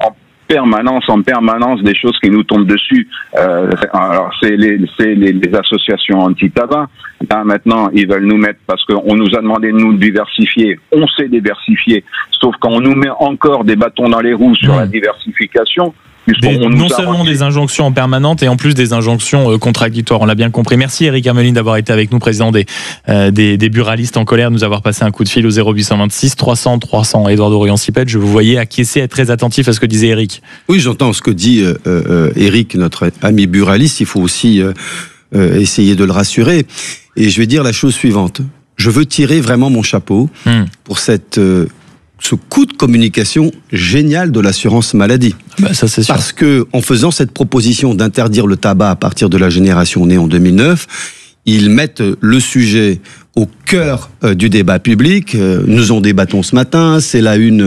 en permanence des choses qui nous tombent dessus. Alors c'est les associations anti-tabac. Là maintenant, ils veulent nous mettre parce qu'on nous a demandé de nous diversifier. On sait diversifier, sauf qu'on nous met encore des bâtons dans les roues sur la diversification. Non seulement des injonctions en permanente et en plus des injonctions contradictoires, on l'a bien compris. Merci Éric Hermeline d'avoir été avec nous, président des buralistes en colère, nous avoir passé un coup de fil au 0826 300 300. Édouard Dorion-Sipet, je vous voyais acquiescer, être très attentif à ce que disait Éric. Oui, j'entends ce que dit Éric, notre ami buraliste. Il faut aussi essayer de le rassurer. Et je vais dire la chose suivante. Je veux tirer vraiment mon chapeau pour ce coup de communication génial de l'assurance maladie. Ça, c'est sûr. Parce que, en faisant cette proposition d'interdire le tabac à partir de la génération née en 2009, ils mettent le sujet au cœur du débat public. Nous en débattons ce matin. C'est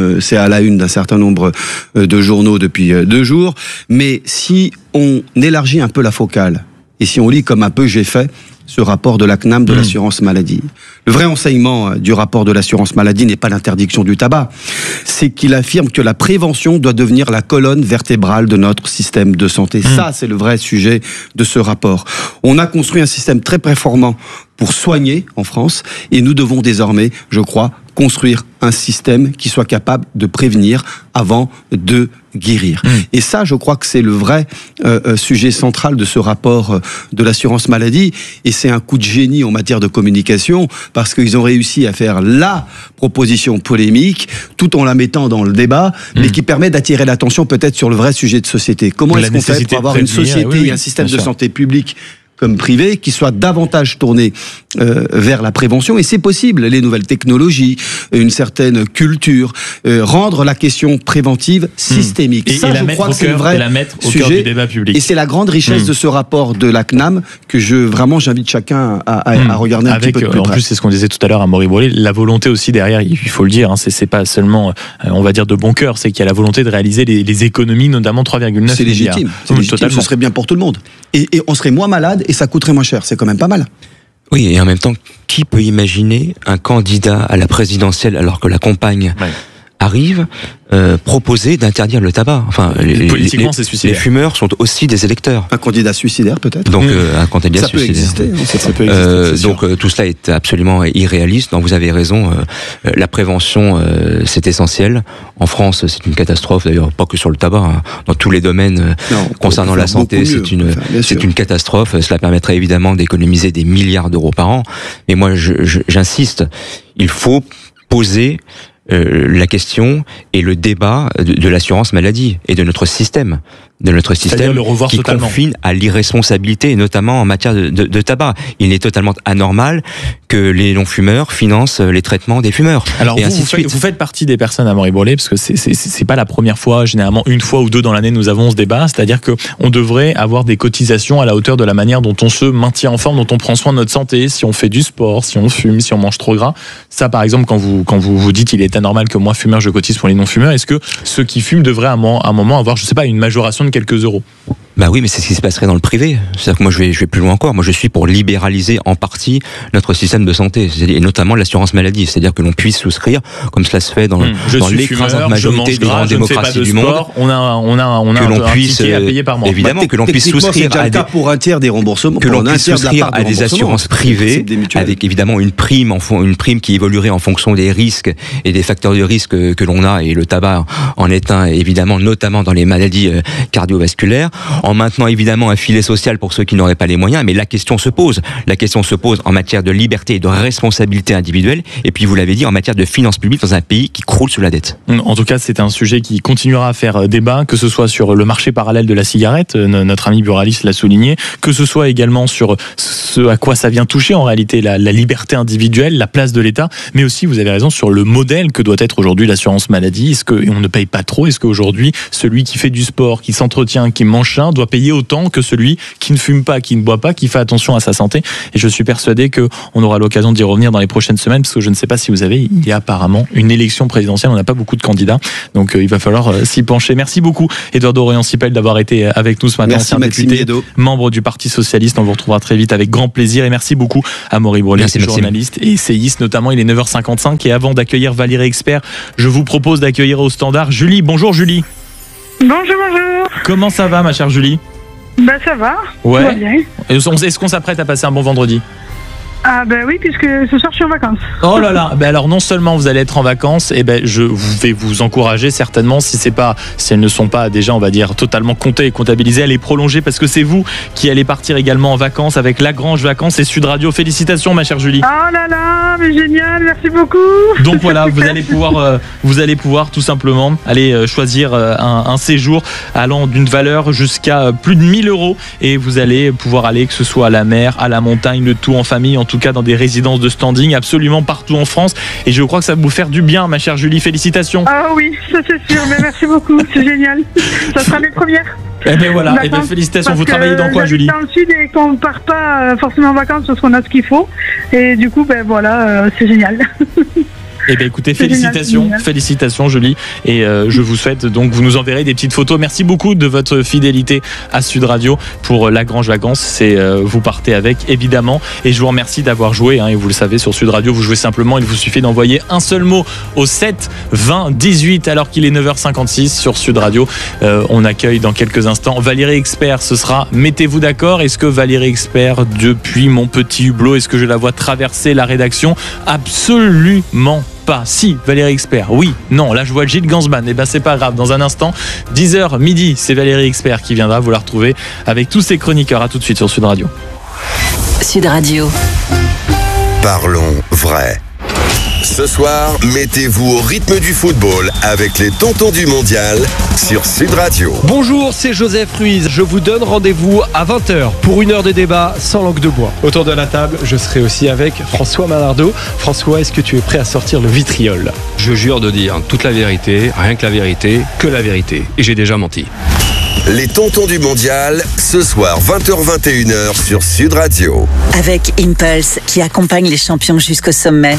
à la une d'un certain nombre de journaux depuis 2 jours. Mais si on élargit un peu la focale, et si on lit comme un peu j'ai fait, ce rapport de la CNAM de l'assurance maladie. Le vrai enseignement du rapport de l'assurance maladie n'est pas l'interdiction du tabac, c'est qu'il affirme que la prévention doit devenir la colonne vertébrale de notre système de santé. Ça, c'est le vrai sujet de ce rapport. On a construit un système très performant pour soigner en France et nous devons désormais, je crois, construire un système qui soit capable de prévenir avant de guérir. Et ça, je crois que c'est le vrai sujet central de ce rapport de l'assurance maladie. Et c'est un coup de génie en matière de communication parce qu'ils ont réussi à faire la proposition polémique tout en la mettant dans le débat, mais qui permet d'attirer l'attention peut-être sur le vrai sujet de société. Comment est-ce qu'on fait pour avoir une société et un système de santé publique comme privé, qui soit davantage tourné vers la prévention, et c'est possible, les nouvelles technologies, une certaine culture, rendre la question préventive systémique. Ça, je crois que c'est le vrai sujet, du débat public. Et c'est la grande richesse de ce rapport de la CNAM que j'invite chacun à regarder un petit peu de plus près. En plus, c'est ce qu'on disait tout à l'heure à Maury Brolé, la volonté aussi derrière, il faut le dire, c'est pas seulement, on va dire, de bon cœur, c'est qu'il y a la volonté de réaliser les économies, notamment 3,9 milliards. C'est légitime, ce serait bien pour tout le monde. Et on serait moins malade et ça coûterait moins cher, c'est quand même pas mal. Oui, et en même temps, qui peut imaginer un candidat à la présidentielle alors que la campagne arrive proposer d'interdire le tabac. Enfin, politiquement, c'est suicidaire. Les fumeurs sont aussi des électeurs. Un candidat suicidaire, peut-être. Donc, un candidat suicidaire. Ça peut exister. Donc, tout cela est absolument irréaliste. Donc, vous avez raison. La prévention, c'est essentiel. En France, c'est une catastrophe. D'ailleurs, pas que sur le tabac. Hein. Dans tous les domaines concernant la santé, c'est une catastrophe. Cela permettrait évidemment d'économiser des milliards d'euros par an. Mais moi, j'insiste. Il faut poser la question et le débat de l'assurance maladie et de notre système. Le revoir qui totalement. confine à l'irresponsabilité, et notamment en matière de tabac. Il est totalement anormal que les non-fumeurs financent les traitements des fumeurs. Alors vous faites partie des personnes à Maury Brolé, parce que c'est pas la première fois, généralement une fois ou deux dans l'année nous avons ce débat, c'est-à-dire que on devrait avoir des cotisations à la hauteur de la manière dont on se maintient en forme, dont on prend soin de notre santé, si on fait du sport, si on fume, si on mange trop gras. Ça par exemple, quand vous dites il est anormal que moi fumeur je cotise pour les non-fumeurs, est-ce que ceux qui fument devraient à un moment avoir, je sais pas, une majoration de quelques euros? Bah oui, mais c'est ce qui se passerait dans le privé. C'est-à-dire que moi, je vais plus loin encore. Moi, je suis pour libéraliser en partie notre système de santé, et notamment l'assurance maladie. C'est-à-dire que l'on puisse souscrire, comme cela se fait dans l'écrasante majorité des grandes démocraties du monde. On a que l'on un puisse, ticket à payer par mois. évidemment, que l'on puisse souscrire pour un tiers des remboursements, que l'on puisse souscrire à des assurances privées, avec évidemment une prime qui évoluerait en fonction des risques et des facteurs de risque que l'on a, et le tabac en est un, évidemment, notamment dans les maladies cardiovasculaires, en maintenant évidemment un filet social pour ceux qui n'auraient pas les moyens. Mais la question se pose en matière de liberté et de responsabilité individuelle, et puis vous l'avez dit, en matière de finances publiques dans un pays qui croule sous la dette. En tout cas, c'est un sujet qui continuera à faire débat, que ce soit sur le marché parallèle de la cigarette, notre ami buraliste l'a souligné, que ce soit également sur ce à quoi ça vient toucher en réalité la liberté individuelle, la place de l'État, mais aussi, vous avez raison, sur le modèle que doit être aujourd'hui l'assurance maladie. Est-ce qu'on ne paye pas trop? Est-ce qu'aujourd'hui, celui qui fait du sport, qui s'entretient, qui mange sain, doit payer autant que celui qui ne fume pas, qui ne boit pas, qui fait attention à sa santé? Et je suis persuadé qu'on aura l'occasion d'y revenir dans les prochaines semaines, parce que je ne sais pas si vous avez, il y a apparemment une élection présidentielle, on n'a pas beaucoup de candidats, donc il va falloir s'y pencher. Merci beaucoup, Eduardo Royan-Sipel, d'avoir été avec nous ce matin, ancien député, membre du Parti Socialiste. On vous retrouvera très vite avec grand plaisir, et merci beaucoup à Maury Brollet, journaliste et essayiste notamment. Il est 9h55, et avant d'accueillir Valérie Expert, je vous propose d'accueillir au standard Julie. Bonjour Julie. Bonjour. Comment ça va, ma chère Julie? Bah ça va. Ouais. Tout va bien. Est-ce qu'on s'apprête à passer un bon vendredi? Ah ben oui, puisque ce soir je suis en vacances. Oh là là, ben alors non seulement vous allez être en vacances, et ben je vais vous encourager certainement, si elles ne sont pas déjà, on va dire, totalement comptées et comptabilisées, à les prolonger, parce que c'est vous qui allez partir également en vacances avec Lagrange Vacances et Sud Radio. Félicitations, ma chère Julie. Oh là là, mais génial, merci beaucoup. Donc voilà, vous allez pouvoir tout simplement aller choisir un séjour allant d'une valeur jusqu'à plus de 1 000 €, et vous allez pouvoir aller, que ce soit à la mer, à la montagne, le tout en famille, en tout cas dans des résidences de standing absolument partout en France, et je crois que ça va vous faire du bien, ma chère Julie. Félicitations. Ah oui, ça c'est sûr, mais merci beaucoup, c'est génial. Ça sera mes premières. Et bien voilà, et bien félicitations. Vous travaillez dans quoi, Julie? Dans le sud, et qu'on ne part pas forcément en vacances parce qu'on a ce qu'il faut, et du coup ben voilà, c'est génial. Eh bien écoutez, félicitations Julie, et je vous souhaite, donc vous nous enverrez des petites photos. Merci beaucoup de votre fidélité à Sud Radio pour Lagrange Vacances. Vous partez avec, évidemment, et je vous remercie d'avoir joué, et vous le savez, sur Sud Radio, vous jouez simplement, il vous suffit d'envoyer un seul mot au 7 20 18 alors qu'il est 9h56 sur Sud Radio. On accueille dans quelques instants Valérie Expert. Ce sera Mettez-vous d'accord. Est-ce que Valérie Expert, depuis mon petit hublot, est-ce que je la vois traverser la rédaction? Absolument pas. Si, Valérie Expert, oui, non, là je vois Gilles Gansman, et ben c'est pas grave, dans un instant, 10h midi, c'est Valérie Expert qui viendra, vous la retrouver avec tous ses chroniqueurs. À tout de suite sur Sud Radio. Sud Radio. Parlons vrai. Ce soir, mettez-vous au rythme du football avec les tontons du mondial sur Sud Radio. Bonjour, c'est Joseph Ruiz. Je vous donne rendez-vous à 20h pour une heure de débat sans langue de bois. Autour de la table, je serai aussi avec François Manardo. François, est-ce que tu es prêt à sortir le vitriol? Je jure de dire toute la vérité, rien que la vérité, que la vérité. Et j'ai déjà menti. Les tontons du mondial, ce soir 20h-21h sur Sud Radio. Avec Impulse, qui accompagne les champions jusqu'au sommet.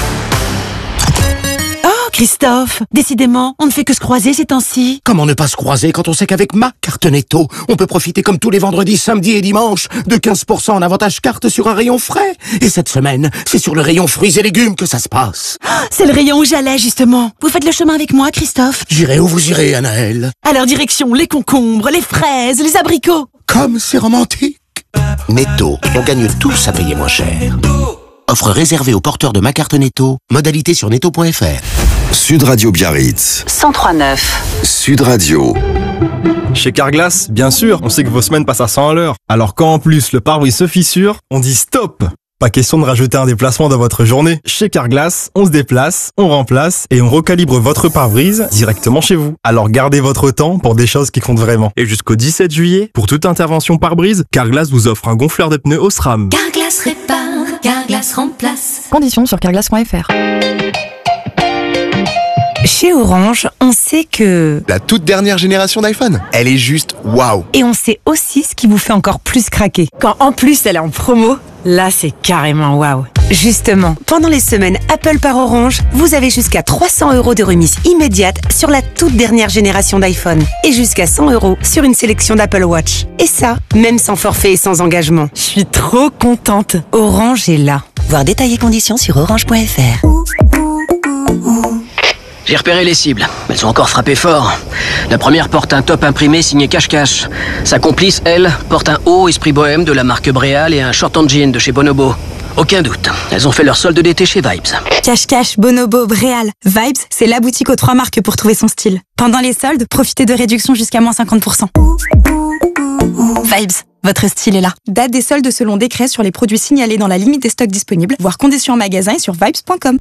Christophe, décidément, on ne fait que se croiser ces temps-ci. Comment ne pas se croiser quand on sait qu'avec ma carte Netto, on peut profiter comme tous les vendredis, samedis et dimanches de 15% en avantage carte sur un rayon frais. Et cette semaine, c'est sur le rayon fruits et légumes que ça se passe. C'est le rayon où j'allais justement. Vous faites le chemin avec moi, Christophe? J'irai où vous irez, Anaëlle. Alors direction les concombres, les fraises, les abricots. Comme c'est romantique. Netto, on gagne tous à payer moins cher. Offre réservée aux porteurs de ma carte Netto. Modalité sur netto.fr. Sud Radio Biarritz 103.9. Sud Radio. Chez Carglass, bien sûr, on sait que vos semaines passent à 100 à l'heure. Alors quand en plus le pare-brise se fissure, on dit stop. Pas question de rajouter un déplacement dans votre journée. Chez Carglass, on se déplace, on remplace et on recalibre votre pare-brise directement chez vous. Alors gardez votre temps pour des choses qui comptent vraiment. Et jusqu'au 17 juillet, pour toute intervention pare-brise, Carglass vous offre un gonfleur de pneus Osram. Carglass répare, Carglass remplace. Conditions sur carglass.fr. Chez Orange, on sait que... La toute dernière génération d'iPhone, elle est juste waouh. Et on sait aussi ce qui vous fait encore plus craquer. Quand en plus elle est en promo, là c'est carrément waouh. Justement, pendant les semaines Apple par Orange, vous avez jusqu'à 300 € de remise immédiate sur la toute dernière génération d'iPhone. Et jusqu'à 100 € sur une sélection d'Apple Watch. Et ça, même sans forfait et sans engagement. Je suis trop contente. Orange est là. Voir détails et conditions sur orange.fr. J'ai repéré les cibles. Elles ont encore frappé fort. La première porte un top imprimé signé Cache-Cache. Sa complice, elle, porte un haut esprit bohème de la marque Bréal et un short en jean de chez Bonobo. Aucun doute. Elles ont fait leur solde d'été chez Vibes. Cache-Cache, Bonobo, Bréal. Vibes, c'est la boutique aux 3 marques pour trouver son style. Pendant les soldes, profitez de réductions jusqu'à moins 50%. Vibes, votre style est là. Date des soldes selon décret sur les produits signalés dans la limite des stocks disponibles. Voir conditions en magasin et sur vibes.com.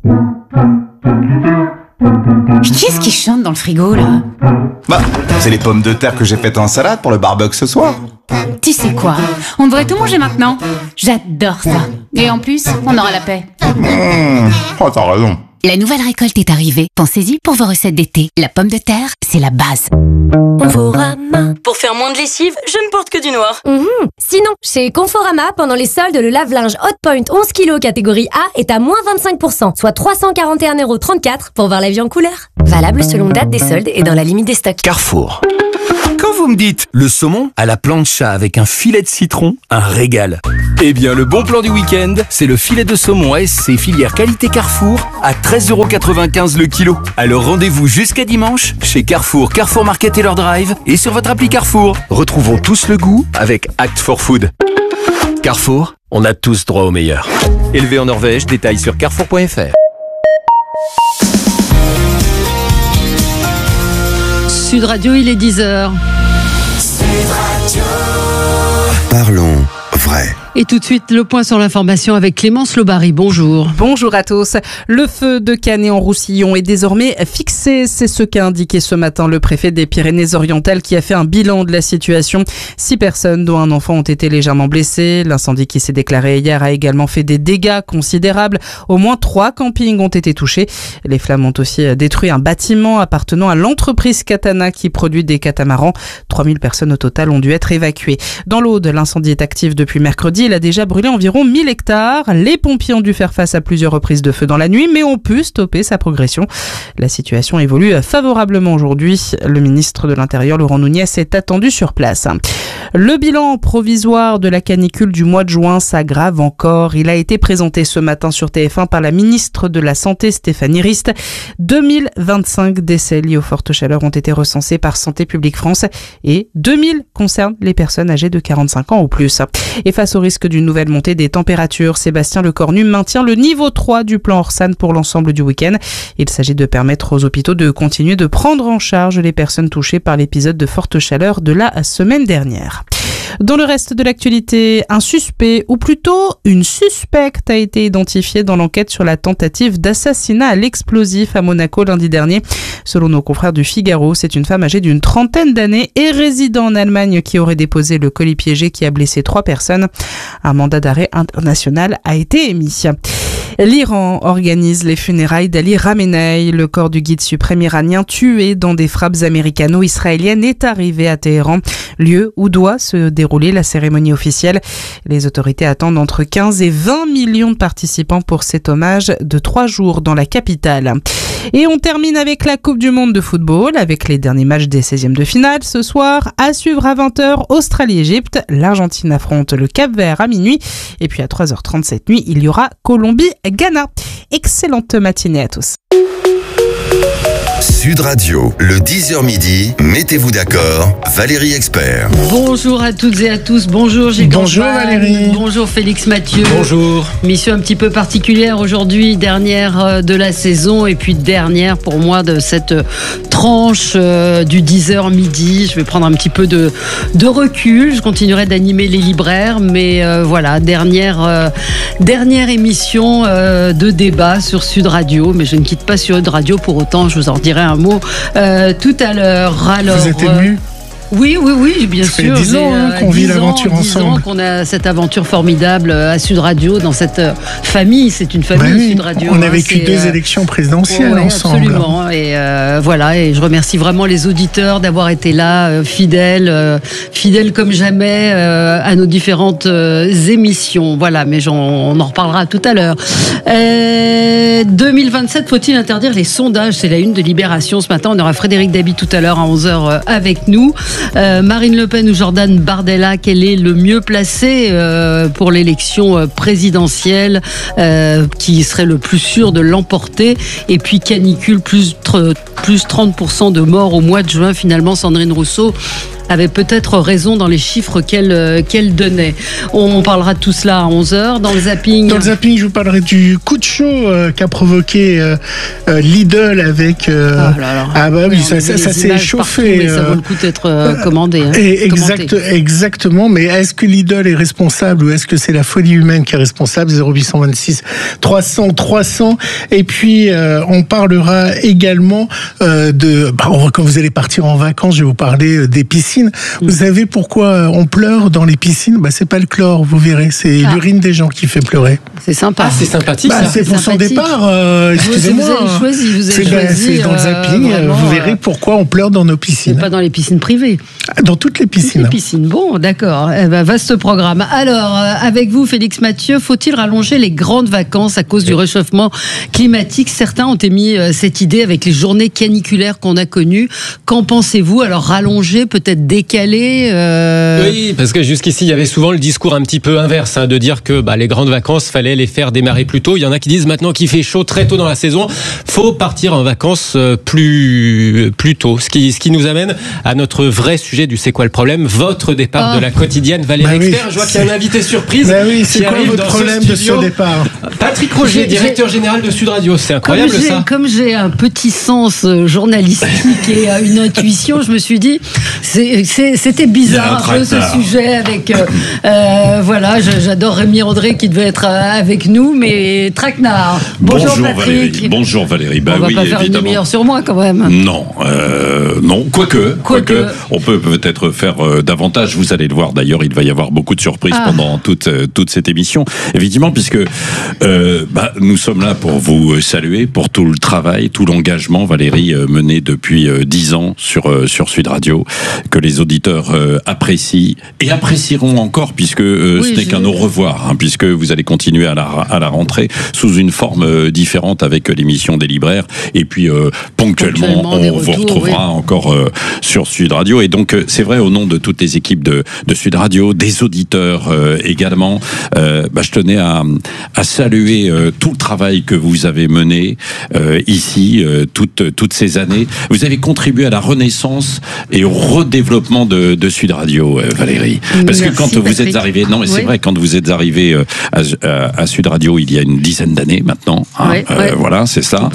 Qu'est-ce qui chante dans le frigo, là? Bah, c'est les pommes de terre que j'ai faites en salade pour le barbecue ce soir. Tu sais quoi? On devrait tout manger maintenant. J'adore ça. Et en plus, on aura la paix. Oh, t'as raison. La nouvelle récolte est arrivée. Pensez-y pour vos recettes d'été. La pomme de terre, c'est la base. Conforama. Pour faire moins de lessive, je ne porte que du noir. Sinon, chez Conforama, pendant les soldes, le lave-linge Hotpoint 11 kg catégorie A est à moins 25%, soit 341,34 € pour voir la vie en couleur. Valable selon date des soldes et dans la limite des stocks. Carrefour. Quand vous me dites le saumon à la plancha avec un filet de citron, un régal. Eh bien, le bon plan du week-end, c'est le filet de saumon SC filière qualité Carrefour à 13,95 € le kilo. Alors rendez-vous jusqu'à dimanche chez Carrefour, Carrefour Market et leur drive et sur votre appli Carrefour. Retrouvons tous le goût avec Act for Food. Carrefour, on a tous droit au meilleur. Élevé en Norvège, détails sur carrefour.fr. Sud Radio, il est 10h. Parlons vrai. Et tout de suite, le point sur l'information avec Clémence Lobary. Bonjour. Bonjour à tous. Le feu de Canet-en-Roussillon est désormais fixé. C'est ce qu'a indiqué ce matin le préfet des Pyrénées-Orientales qui a fait un bilan de la situation. 6 personnes, dont un enfant, ont été légèrement blessées. L'incendie qui s'est déclaré hier a également fait des dégâts considérables. Au moins 3 campings ont été touchés. Les flammes ont aussi détruit un bâtiment appartenant à l'entreprise Katana qui produit des catamarans. 3000 personnes au total ont dû être évacuées. Dans l'Aude, l'incendie est actif depuis mercredi. Il a déjà brûlé environ 1000 hectares. Les pompiers ont dû faire face à plusieurs reprises de feu dans la nuit, mais ont pu stopper sa progression. La situation évolue favorablement aujourd'hui. Le ministre de l'Intérieur, Laurent Nunez, est attendu sur place. Le bilan provisoire de la canicule du mois de juin s'aggrave encore. Il a été présenté ce matin sur TF1 par la ministre de la Santé, Stéphanie Rist. 2025 décès liés aux fortes chaleurs ont été recensés par Santé publique France et 2000 concernent les personnes âgées de 45 ans ou plus. Et face au risque d'une nouvelle montée des températures, Sébastien Lecornu maintient le niveau 3 du plan Orsan pour l'ensemble du week-end. Il s'agit de permettre aux hôpitaux de continuer de prendre en charge les personnes touchées par l'épisode de forte chaleur de la semaine dernière. Dans le reste de l'actualité, un suspect, ou plutôt une suspecte, a été identifiée dans l'enquête sur la tentative d'assassinat à l'explosif à Monaco lundi dernier. Selon nos confrères du Figaro, c'est une femme âgée d'une trentaine d'années et résidant en Allemagne qui aurait déposé le colis piégé qui a blessé 3 personnes. Un mandat d'arrêt international a été émis. L'Iran organise les funérailles d'Ali Khamenei. Le corps du guide suprême iranien tué dans des frappes américano-israéliennes est arrivé à Téhéran, lieu où doit se dérouler la cérémonie officielle. Les autorités attendent entre 15 et 20 millions de participants pour cet hommage de 3 jours dans la capitale. Et on termine avec la Coupe du Monde de football, avec les derniers matchs des 16e de finale. Ce soir, à suivre à 20h, Australie-Égypte. L'Argentine affronte le Cap-Vert à minuit. Et puis à 3h30 cette nuit, il y aura Colombie-Ghana. Excellente matinée à tous. Sud Radio, le 10h midi, mettez-vous d'accord, Valérie Expert. Bonjour à toutes et à tous, bonjour Gilles. Bonjour Valérie. Bonjour Félix Mathieu. Bonjour. Mission un petit peu particulière aujourd'hui, dernière de la saison et puis dernière pour moi de cette tranche du 10h midi. Je vais prendre un petit peu de recul, je continuerai d'animer les libraires, mais voilà, dernière émission de débat sur Sud Radio, mais je ne quitte pas Sud Radio pour autant, je vous en dirai un mot tout à l'heure. Alors, vous êtes ému ? Oui, bien sûr. Ça fait 10 ans qu'on vit l'aventure ensemble. 10 ans qu'on a cette aventure formidable à Sud Radio, dans cette famille. C'est une famille, Sud Radio. On a vécu 2 élections présidentielles ensemble. Absolument. Et voilà, et je remercie vraiment les auditeurs d'avoir été là, fidèles comme jamais à nos différentes émissions. Voilà, mais on en reparlera tout à l'heure. 2027, faut-il interdire les sondages? C'est la une de Libération ce matin. On aura Frédéric Dabi tout à l'heure à 11h avec nous. Marine Le Pen ou Jordan Bardella, quel est le mieux placé pour l'élection présidentielle, qui serait le plus sûr de l'emporter? Et puis canicule, plus 30% de morts au mois de juin. Finalement, Sandrine Rousseau avait peut-être raison dans les chiffres qu'elle donnait. On parlera de tout cela à 11h. Dans le zapping, je vous parlerai du coup de chaud qu'a provoqué Lidl avec... ça s'est chauffé. Mais ça vaut le coup d'être commandé. Exactement, mais est-ce que Lidl est responsable ou est-ce que c'est la folie humaine qui est responsable? 0826 300. Et puis, on parlera également quand vous allez partir en vacances, je vais vous parler des piscines. Vous savez pourquoi on pleure dans les piscines? C'est pas le chlore, vous verrez, c'est l'urine des gens qui fait pleurer. C'est sympa. C'est sympathique. C'est pour son départ. Excusez-moi. Vous avez choisi. C'est dans le zapping. Vous verrez pourquoi on pleure dans nos piscines. Pas dans les piscines privées. Dans toutes les piscines. Toutes les piscines. Bon, d'accord. Vaste programme. Alors, avec vous, Félix Mathieu, faut-il rallonger les grandes vacances à cause du réchauffement climatique? Certains ont émis cette idée avec les journées caniculaires qu'on a connues. Qu'en pensez-vous? Alors, rallonger, peut-être décalé Oui, parce que jusqu'ici, il y avait souvent le discours un petit peu inverse, de dire que les grandes vacances, fallait les faire démarrer plus tôt. Il y en a qui disent maintenant qu'il fait chaud très tôt dans la saison, faut partir en vacances plus tôt. Ce qui nous amène à notre vrai sujet du C'est quoi le problème? Votre départ de la quotidienne, Valérie Expert. Je vois qu'il y a un invité surprise. C'est quoi votre problème de ce départ? Patrick Roger, directeur général de Sud Radio. C'est incroyable ça. Comme j'ai un petit sens journalistique et une intuition, je me suis dit, c'était bizarre un peu ce sujet avec j'adore Rémi André qui devait être avec nous, mais traquenard. Bonjour Patrick. Valérie. Bonjour Valérie. On va pas faire une demi-heure sur moi quand même. Non, quoique on peut peut-être faire davantage. Vous allez le voir d'ailleurs, il va y avoir beaucoup de surprises pendant toute cette émission, évidemment, puisque nous sommes là pour vous saluer pour tout le travail, tout l'engagement, Valérie, mené depuis 10 ans sur Sud Radio, que les auditeurs apprécient et apprécieront encore, puisque ce n'est qu'un au revoir, puisque vous allez continuer à la rentrée sous une forme différente avec l'émission des libraires, et puis ponctuellement on vous retrouvera encore sur Sud Radio. Et donc c'est vrai, au nom de toutes les équipes de Sud Radio, des auditeurs également, je tenais à saluer tout le travail que vous avez mené ici toutes ces années. Vous avez contribué à la renaissance et au redéveloppement de Sud Radio, Valérie. Parce que quand vous êtes arrivé, c'est vrai, quand vous êtes arrivé à Sud Radio il y a une dizaine d'années maintenant, voilà, c'est ça.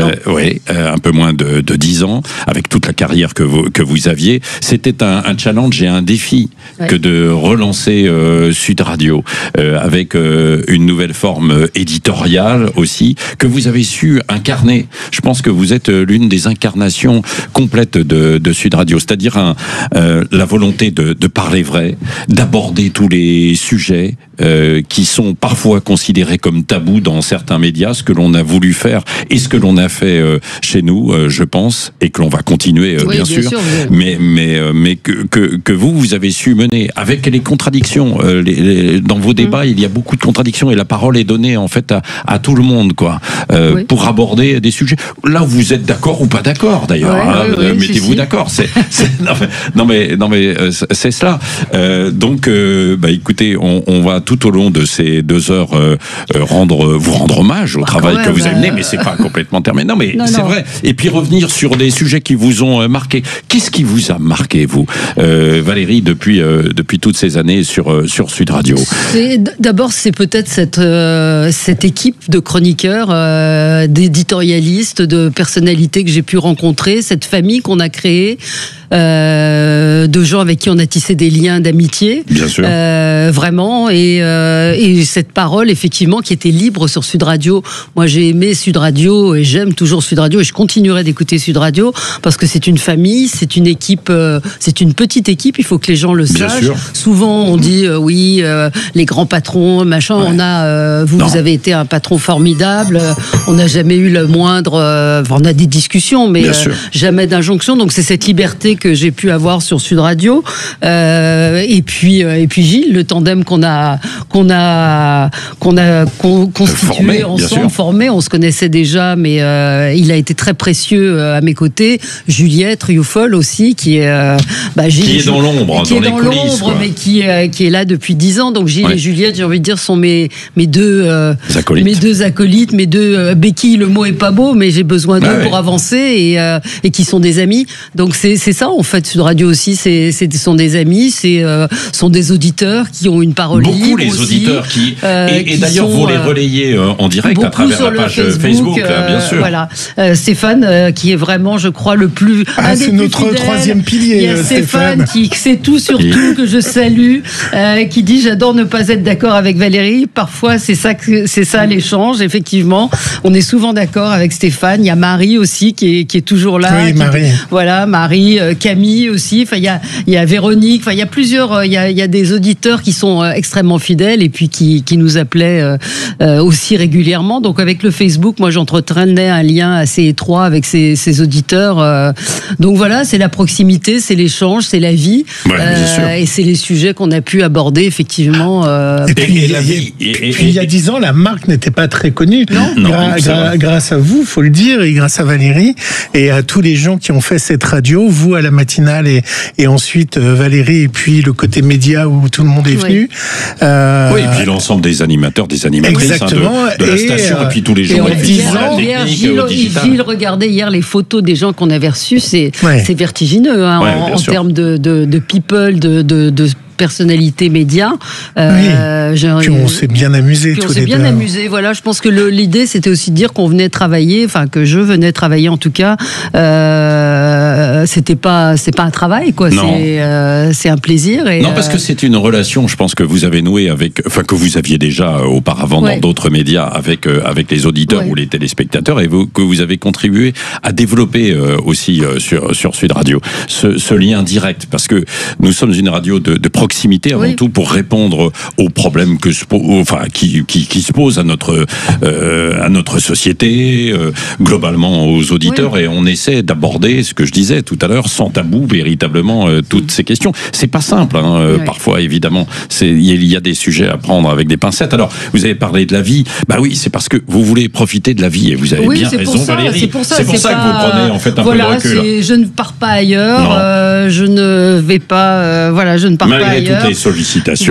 Un peu moins de 10 ans, avec toute la carrière que vous aviez. C'était un challenge et un défi que de relancer Sud Radio avec une nouvelle forme éditoriale aussi, que vous avez su incarner. Je pense que vous êtes l'une des incarnations complètes de Sud Radio, c'est-à-dire la volonté de parler vrai, d'aborder tous les sujets qui sont parfois considérés comme tabous dans certains médias, ce que l'on a voulu faire et ce que l'on a fait chez nous, je pense, et que l'on va continuer bien sûr, mais que vous avez su mener avec les contradictions. Dans vos débats, il y a beaucoup de contradictions et la parole est donnée en fait à tout le monde, pour aborder des sujets. Là où vous êtes d'accord ou pas d'accord d'ailleurs, mettez-vous d'accord. Non mais c'est cela. Donc écoutez, on va tout au long de ces 2 heures vous rendre hommage au travail que vous avez mené, mais c'est pas complètement terminé. Non mais c'est vrai. Et puis revenir sur des sujets qui vous ont marqué. Qu'est-ce qui vous a marqué, vous, Valérie, depuis toutes ces années sur Sud Radio? D'abord, c'est peut-être cette équipe de chroniqueurs, d'éditorialistes, de personnalités que j'ai pu rencontrer, cette famille qu'on a créée. de gens avec qui on a tissé des liens d'amitié. Bien sûr. Vraiment, et cette parole, effectivement, qui était libre sur Sud Radio. Moi, j'ai aimé Sud Radio et j'aime toujours Sud Radio et je continuerai d'écouter Sud Radio parce que c'est une famille, c'est une équipe, c'est une petite équipe, il faut que les gens le sachent. Sûr. Souvent, on dit, oui, les grands patrons, machin, on a, vous avez été un patron formidable, on n'a jamais eu le moindre, on a des discussions, mais jamais d'injonction, donc c'est cette liberté que j'ai pu avoir sur Sud Radio, et puis Gilles, le tandem qu'on a constitué ensemble, formé, on se connaissait déjà, mais il a été très précieux à mes côtés. Juliette Rioufol aussi, qui est Gilles, qui est dans l'ombre, qui est dans l'ombre, mais qui est là depuis 10 ans. Donc Gilles et Juliette, j'ai envie de dire, sont mes deux acolytes, mes deux béquilles. Le mot est pas beau, mais j'ai besoin d'eux pour avancer et qui sont des amis. Donc c'est ça en fait. Sud Radio aussi, sont des amis, sont des auditeurs qui ont une parole libre. Beaucoup les auditeurs qui d'ailleurs vous les relayez en direct à travers la page Facebook, bien sûr. Voilà, Stéphane qui est vraiment, je crois, le plus c'est notre fidèles. Troisième pilier. Il y a Stéphane qui sait tout sur tout, que je salue, qui dit j'adore ne pas être d'accord avec Valérie. Parfois c'est ça l'échange. Effectivement, on est souvent d'accord avec Stéphane. Il y a Marie aussi qui est toujours là. Oui, Marie. Voilà, Marie, Camille aussi. Enfin, il y a Véronique. Enfin, il y a plusieurs. Il y a des auditeurs qui sont extrêmement fidèles et puis qui nous appelaient aussi régulièrement. Donc avec le Facebook, moi j'entretenais un lien assez étroit avec ces auditeurs. Donc voilà, c'est la proximité, c'est l'échange, c'est la vie, et c'est les sujets qu'on a pu aborder effectivement. Et puis il y a 10 ans, la marque n'était pas très connue. Grâce à vous, faut le dire, et grâce à Valérie et à tous les gens qui ont fait cette radio, vous à la matinale et ensuite Valérie et puis le côté média où tout le monde est venu. Oui, et puis l'ensemble des animateurs, des animatrices de la station et puis tous les gens qui font la technique Gilles regardait hier les photos des gens qu'on avait reçus, c'est vertigineux en termes de people, de personnalité média. Puis on s'est bien amusé tous les deux. On s'est bien amusé. Voilà, je pense que l'idée c'était aussi de dire qu'on venait travailler, enfin que je venais travailler en tout cas. C'est pas un travail quoi. C'est un plaisir. Non, parce que c'est une relation, je pense que vous avez noué que vous aviez déjà auparavant dans d'autres médias avec les auditeurs ou les téléspectateurs, et que vous avez contribué à développer aussi sur Sud Radio ce lien direct, parce que nous sommes une radio de proximité avant tout pour répondre aux problèmes qui se posent à notre société, globalement aux auditeurs, et on essaie d'aborder ce que je disais tout à l'heure sans tabou véritablement toutes ces questions. C'est pas simple, parfois évidemment. Il y a des sujets à prendre avec des pincettes. Alors vous avez parlé de la vie, oui, c'est parce que vous voulez profiter de la vie et vous avez bien raison, Valérie. C'est pour ça que vous prenez en fait un peu de recul. Je ne pars pas ailleurs, je ne vais pas, je ne pars pas ailleurs. Malgré toutes les sollicitations.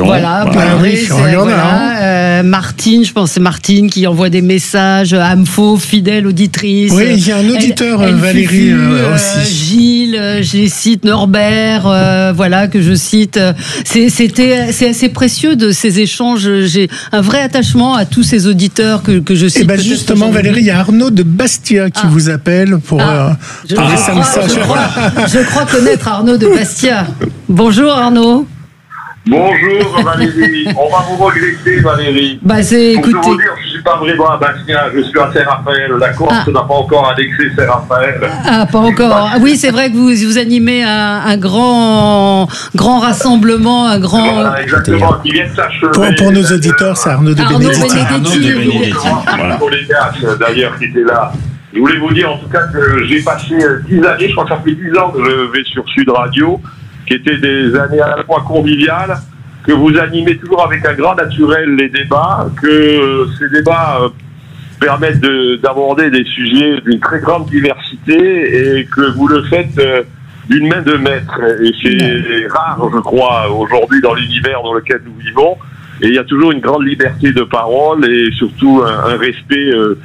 Martine, je pense que c'est Martine qui envoie des messages, Amfo, fidèle auditrice. Oui, il y a un auditeur, Valérie aussi. Gilles, je les cite, Norbert, que je cite. C'est assez précieux de ces échanges. J'ai un vrai attachement à tous ces auditeurs que je cite. Et justement, Valérie, il y a Arnaud de Bastia qui vous appelle pour je crois connaître Arnaud de Bastia. Bonjour Arnaud. Bonjour Valérie, on va vous regretter Valérie. Écoutez... Pour vous dire, je ne suis pas vraiment à Bastia, je suis à Saint-Raphaël. La Corse n'a pas encore annexé Saint-Raphaël. Pas encore. Oui, c'est vrai que vous animez un grand rassemblement, un grand... Voilà, exactement, qui vient de s'achever. Pour nos auditeurs, c'est Arnaud de Benedetti. Arnaud de Benedetti. Un collègue d'ailleurs qui était là. Je voulais vous dire en tout cas que j'ai passé 10 années, je crois que ça fait 10 ans que je vais sur Sud Radio, qui étaient des années à la fois conviviales, que vous animez toujours avec un grand naturel les débats, que ces débats permettent d'aborder des sujets d'une très grande diversité et que vous le faites d'une main de maître. Et c'est rare, je crois, aujourd'hui dans l'univers dans lequel nous vivons. Et il y a toujours une grande liberté de parole et surtout un respect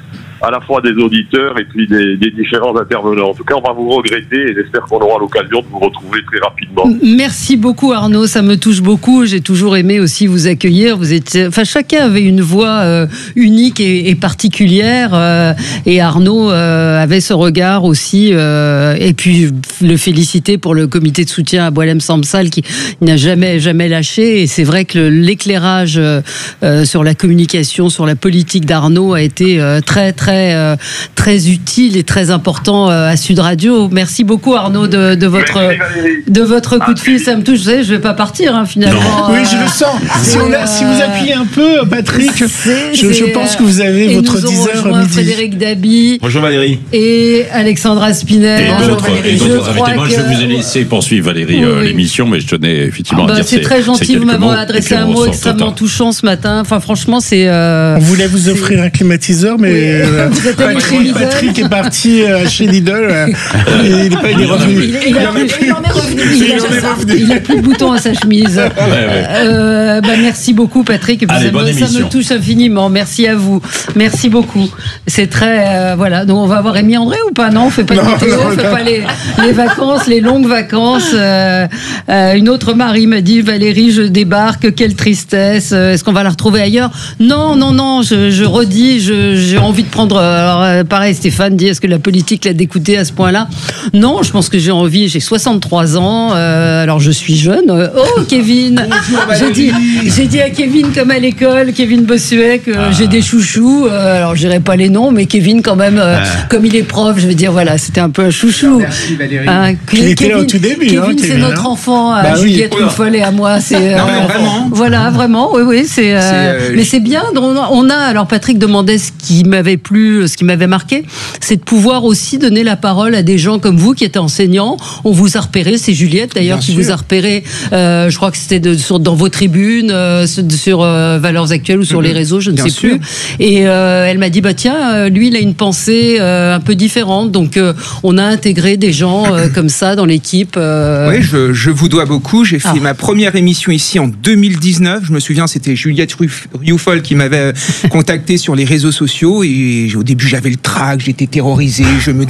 à la fois des auditeurs et puis des différents intervenants. En tout cas, on va vous regretter et j'espère qu'on aura l'occasion de vous retrouver très rapidement. Merci beaucoup Arnaud, ça me touche beaucoup. J'ai toujours aimé aussi vous accueillir. Vous étiez, enfin chacun avait une voix unique et particulière. Et Arnaud avait ce regard aussi. Et puis le féliciter pour le comité de soutien à Boualem Samsal qui n'a jamais lâché. Et c'est vrai que l'éclairage sur la communication, sur la politique d'Arnaud a été très utile et très important à Sud Radio. Merci beaucoup Arnaud de votre coup de fil. Ça me touche. Vous savez, je vais pas partir finalement. Oui, je le sens. Si vous appuyez un peu, Patrick, je pense que vous avez votre 10h midi. Frédéric Dabi. Bonjour Valérie. Et Alexandra Spinel. Je vous ai laissé poursuivre Valérie l'émission, mais je tenais effectivement à dire c'est très gentil. Vous m'avez adressé un mot extrêmement touchant ce matin. Enfin, franchement, c'est. On voulait vous offrir un climatiseur, mais Patrick est parti chez Lidl. Il est revenu. Il n'a plus de boutons à sa chemise. Merci beaucoup, Patrick. Ça me touche infiniment. Merci à vous. Merci beaucoup. C'est très. Voilà. Donc, on va avoir Rémi André ou pas? Non, on fait pas de météo, on fait pas les vacances, les longues vacances. Une autre Marie m'a dit Valérie, je débarque. Quelle tristesse. Est-ce qu'on va la retrouver ailleurs? Non. Je redis, j'ai envie de prendre. Alors, pareil, Stéphane dit est-ce que la politique l'a d'écouter à ce point-là? Non, je pense que j'ai envie. J'ai 63 ans. Alors, je suis jeune. Oh, Kevin. J'ai dit à Kevin comme à l'école, Kevin Bossuet, que j'ai des chouchous. Alors, je dirais pas les noms, mais Kevin quand même, comme il est prof, je vais dire voilà, c'était un peu un chouchou. Merci Valérie. Il était là au tout début. Kevin, c'est notre enfant. Juliette Ruffol et à moi. C'est vraiment. Voilà, vraiment. Oui. Mais c'est bien. On a. Alors, Patrick demandait ce qui m'avait plu, ce qui m'avait marqué, c'est de pouvoir aussi donner la parole à des gens comme vous qui étaient enseignants. On vous a repéré. C'est Juliette d'ailleurs qui vous a repéré. Je crois que c'était dans vos tribunes, sur Valeurs Actuelles ou sur les réseaux, je ne sais plus. Et elle m'a dit tiens, lui il a une pensée un peu différente. Donc on a intégré des gens comme ça dans l'équipe. Oui, je vous dois beaucoup. J'ai fait ma première émission ici en 2019. Je me souviens, c'était Juliette Ruffol qui m'avait contacté sur les réseaux sociaux et au début j'avais le trac, j'étais terrorisé, je me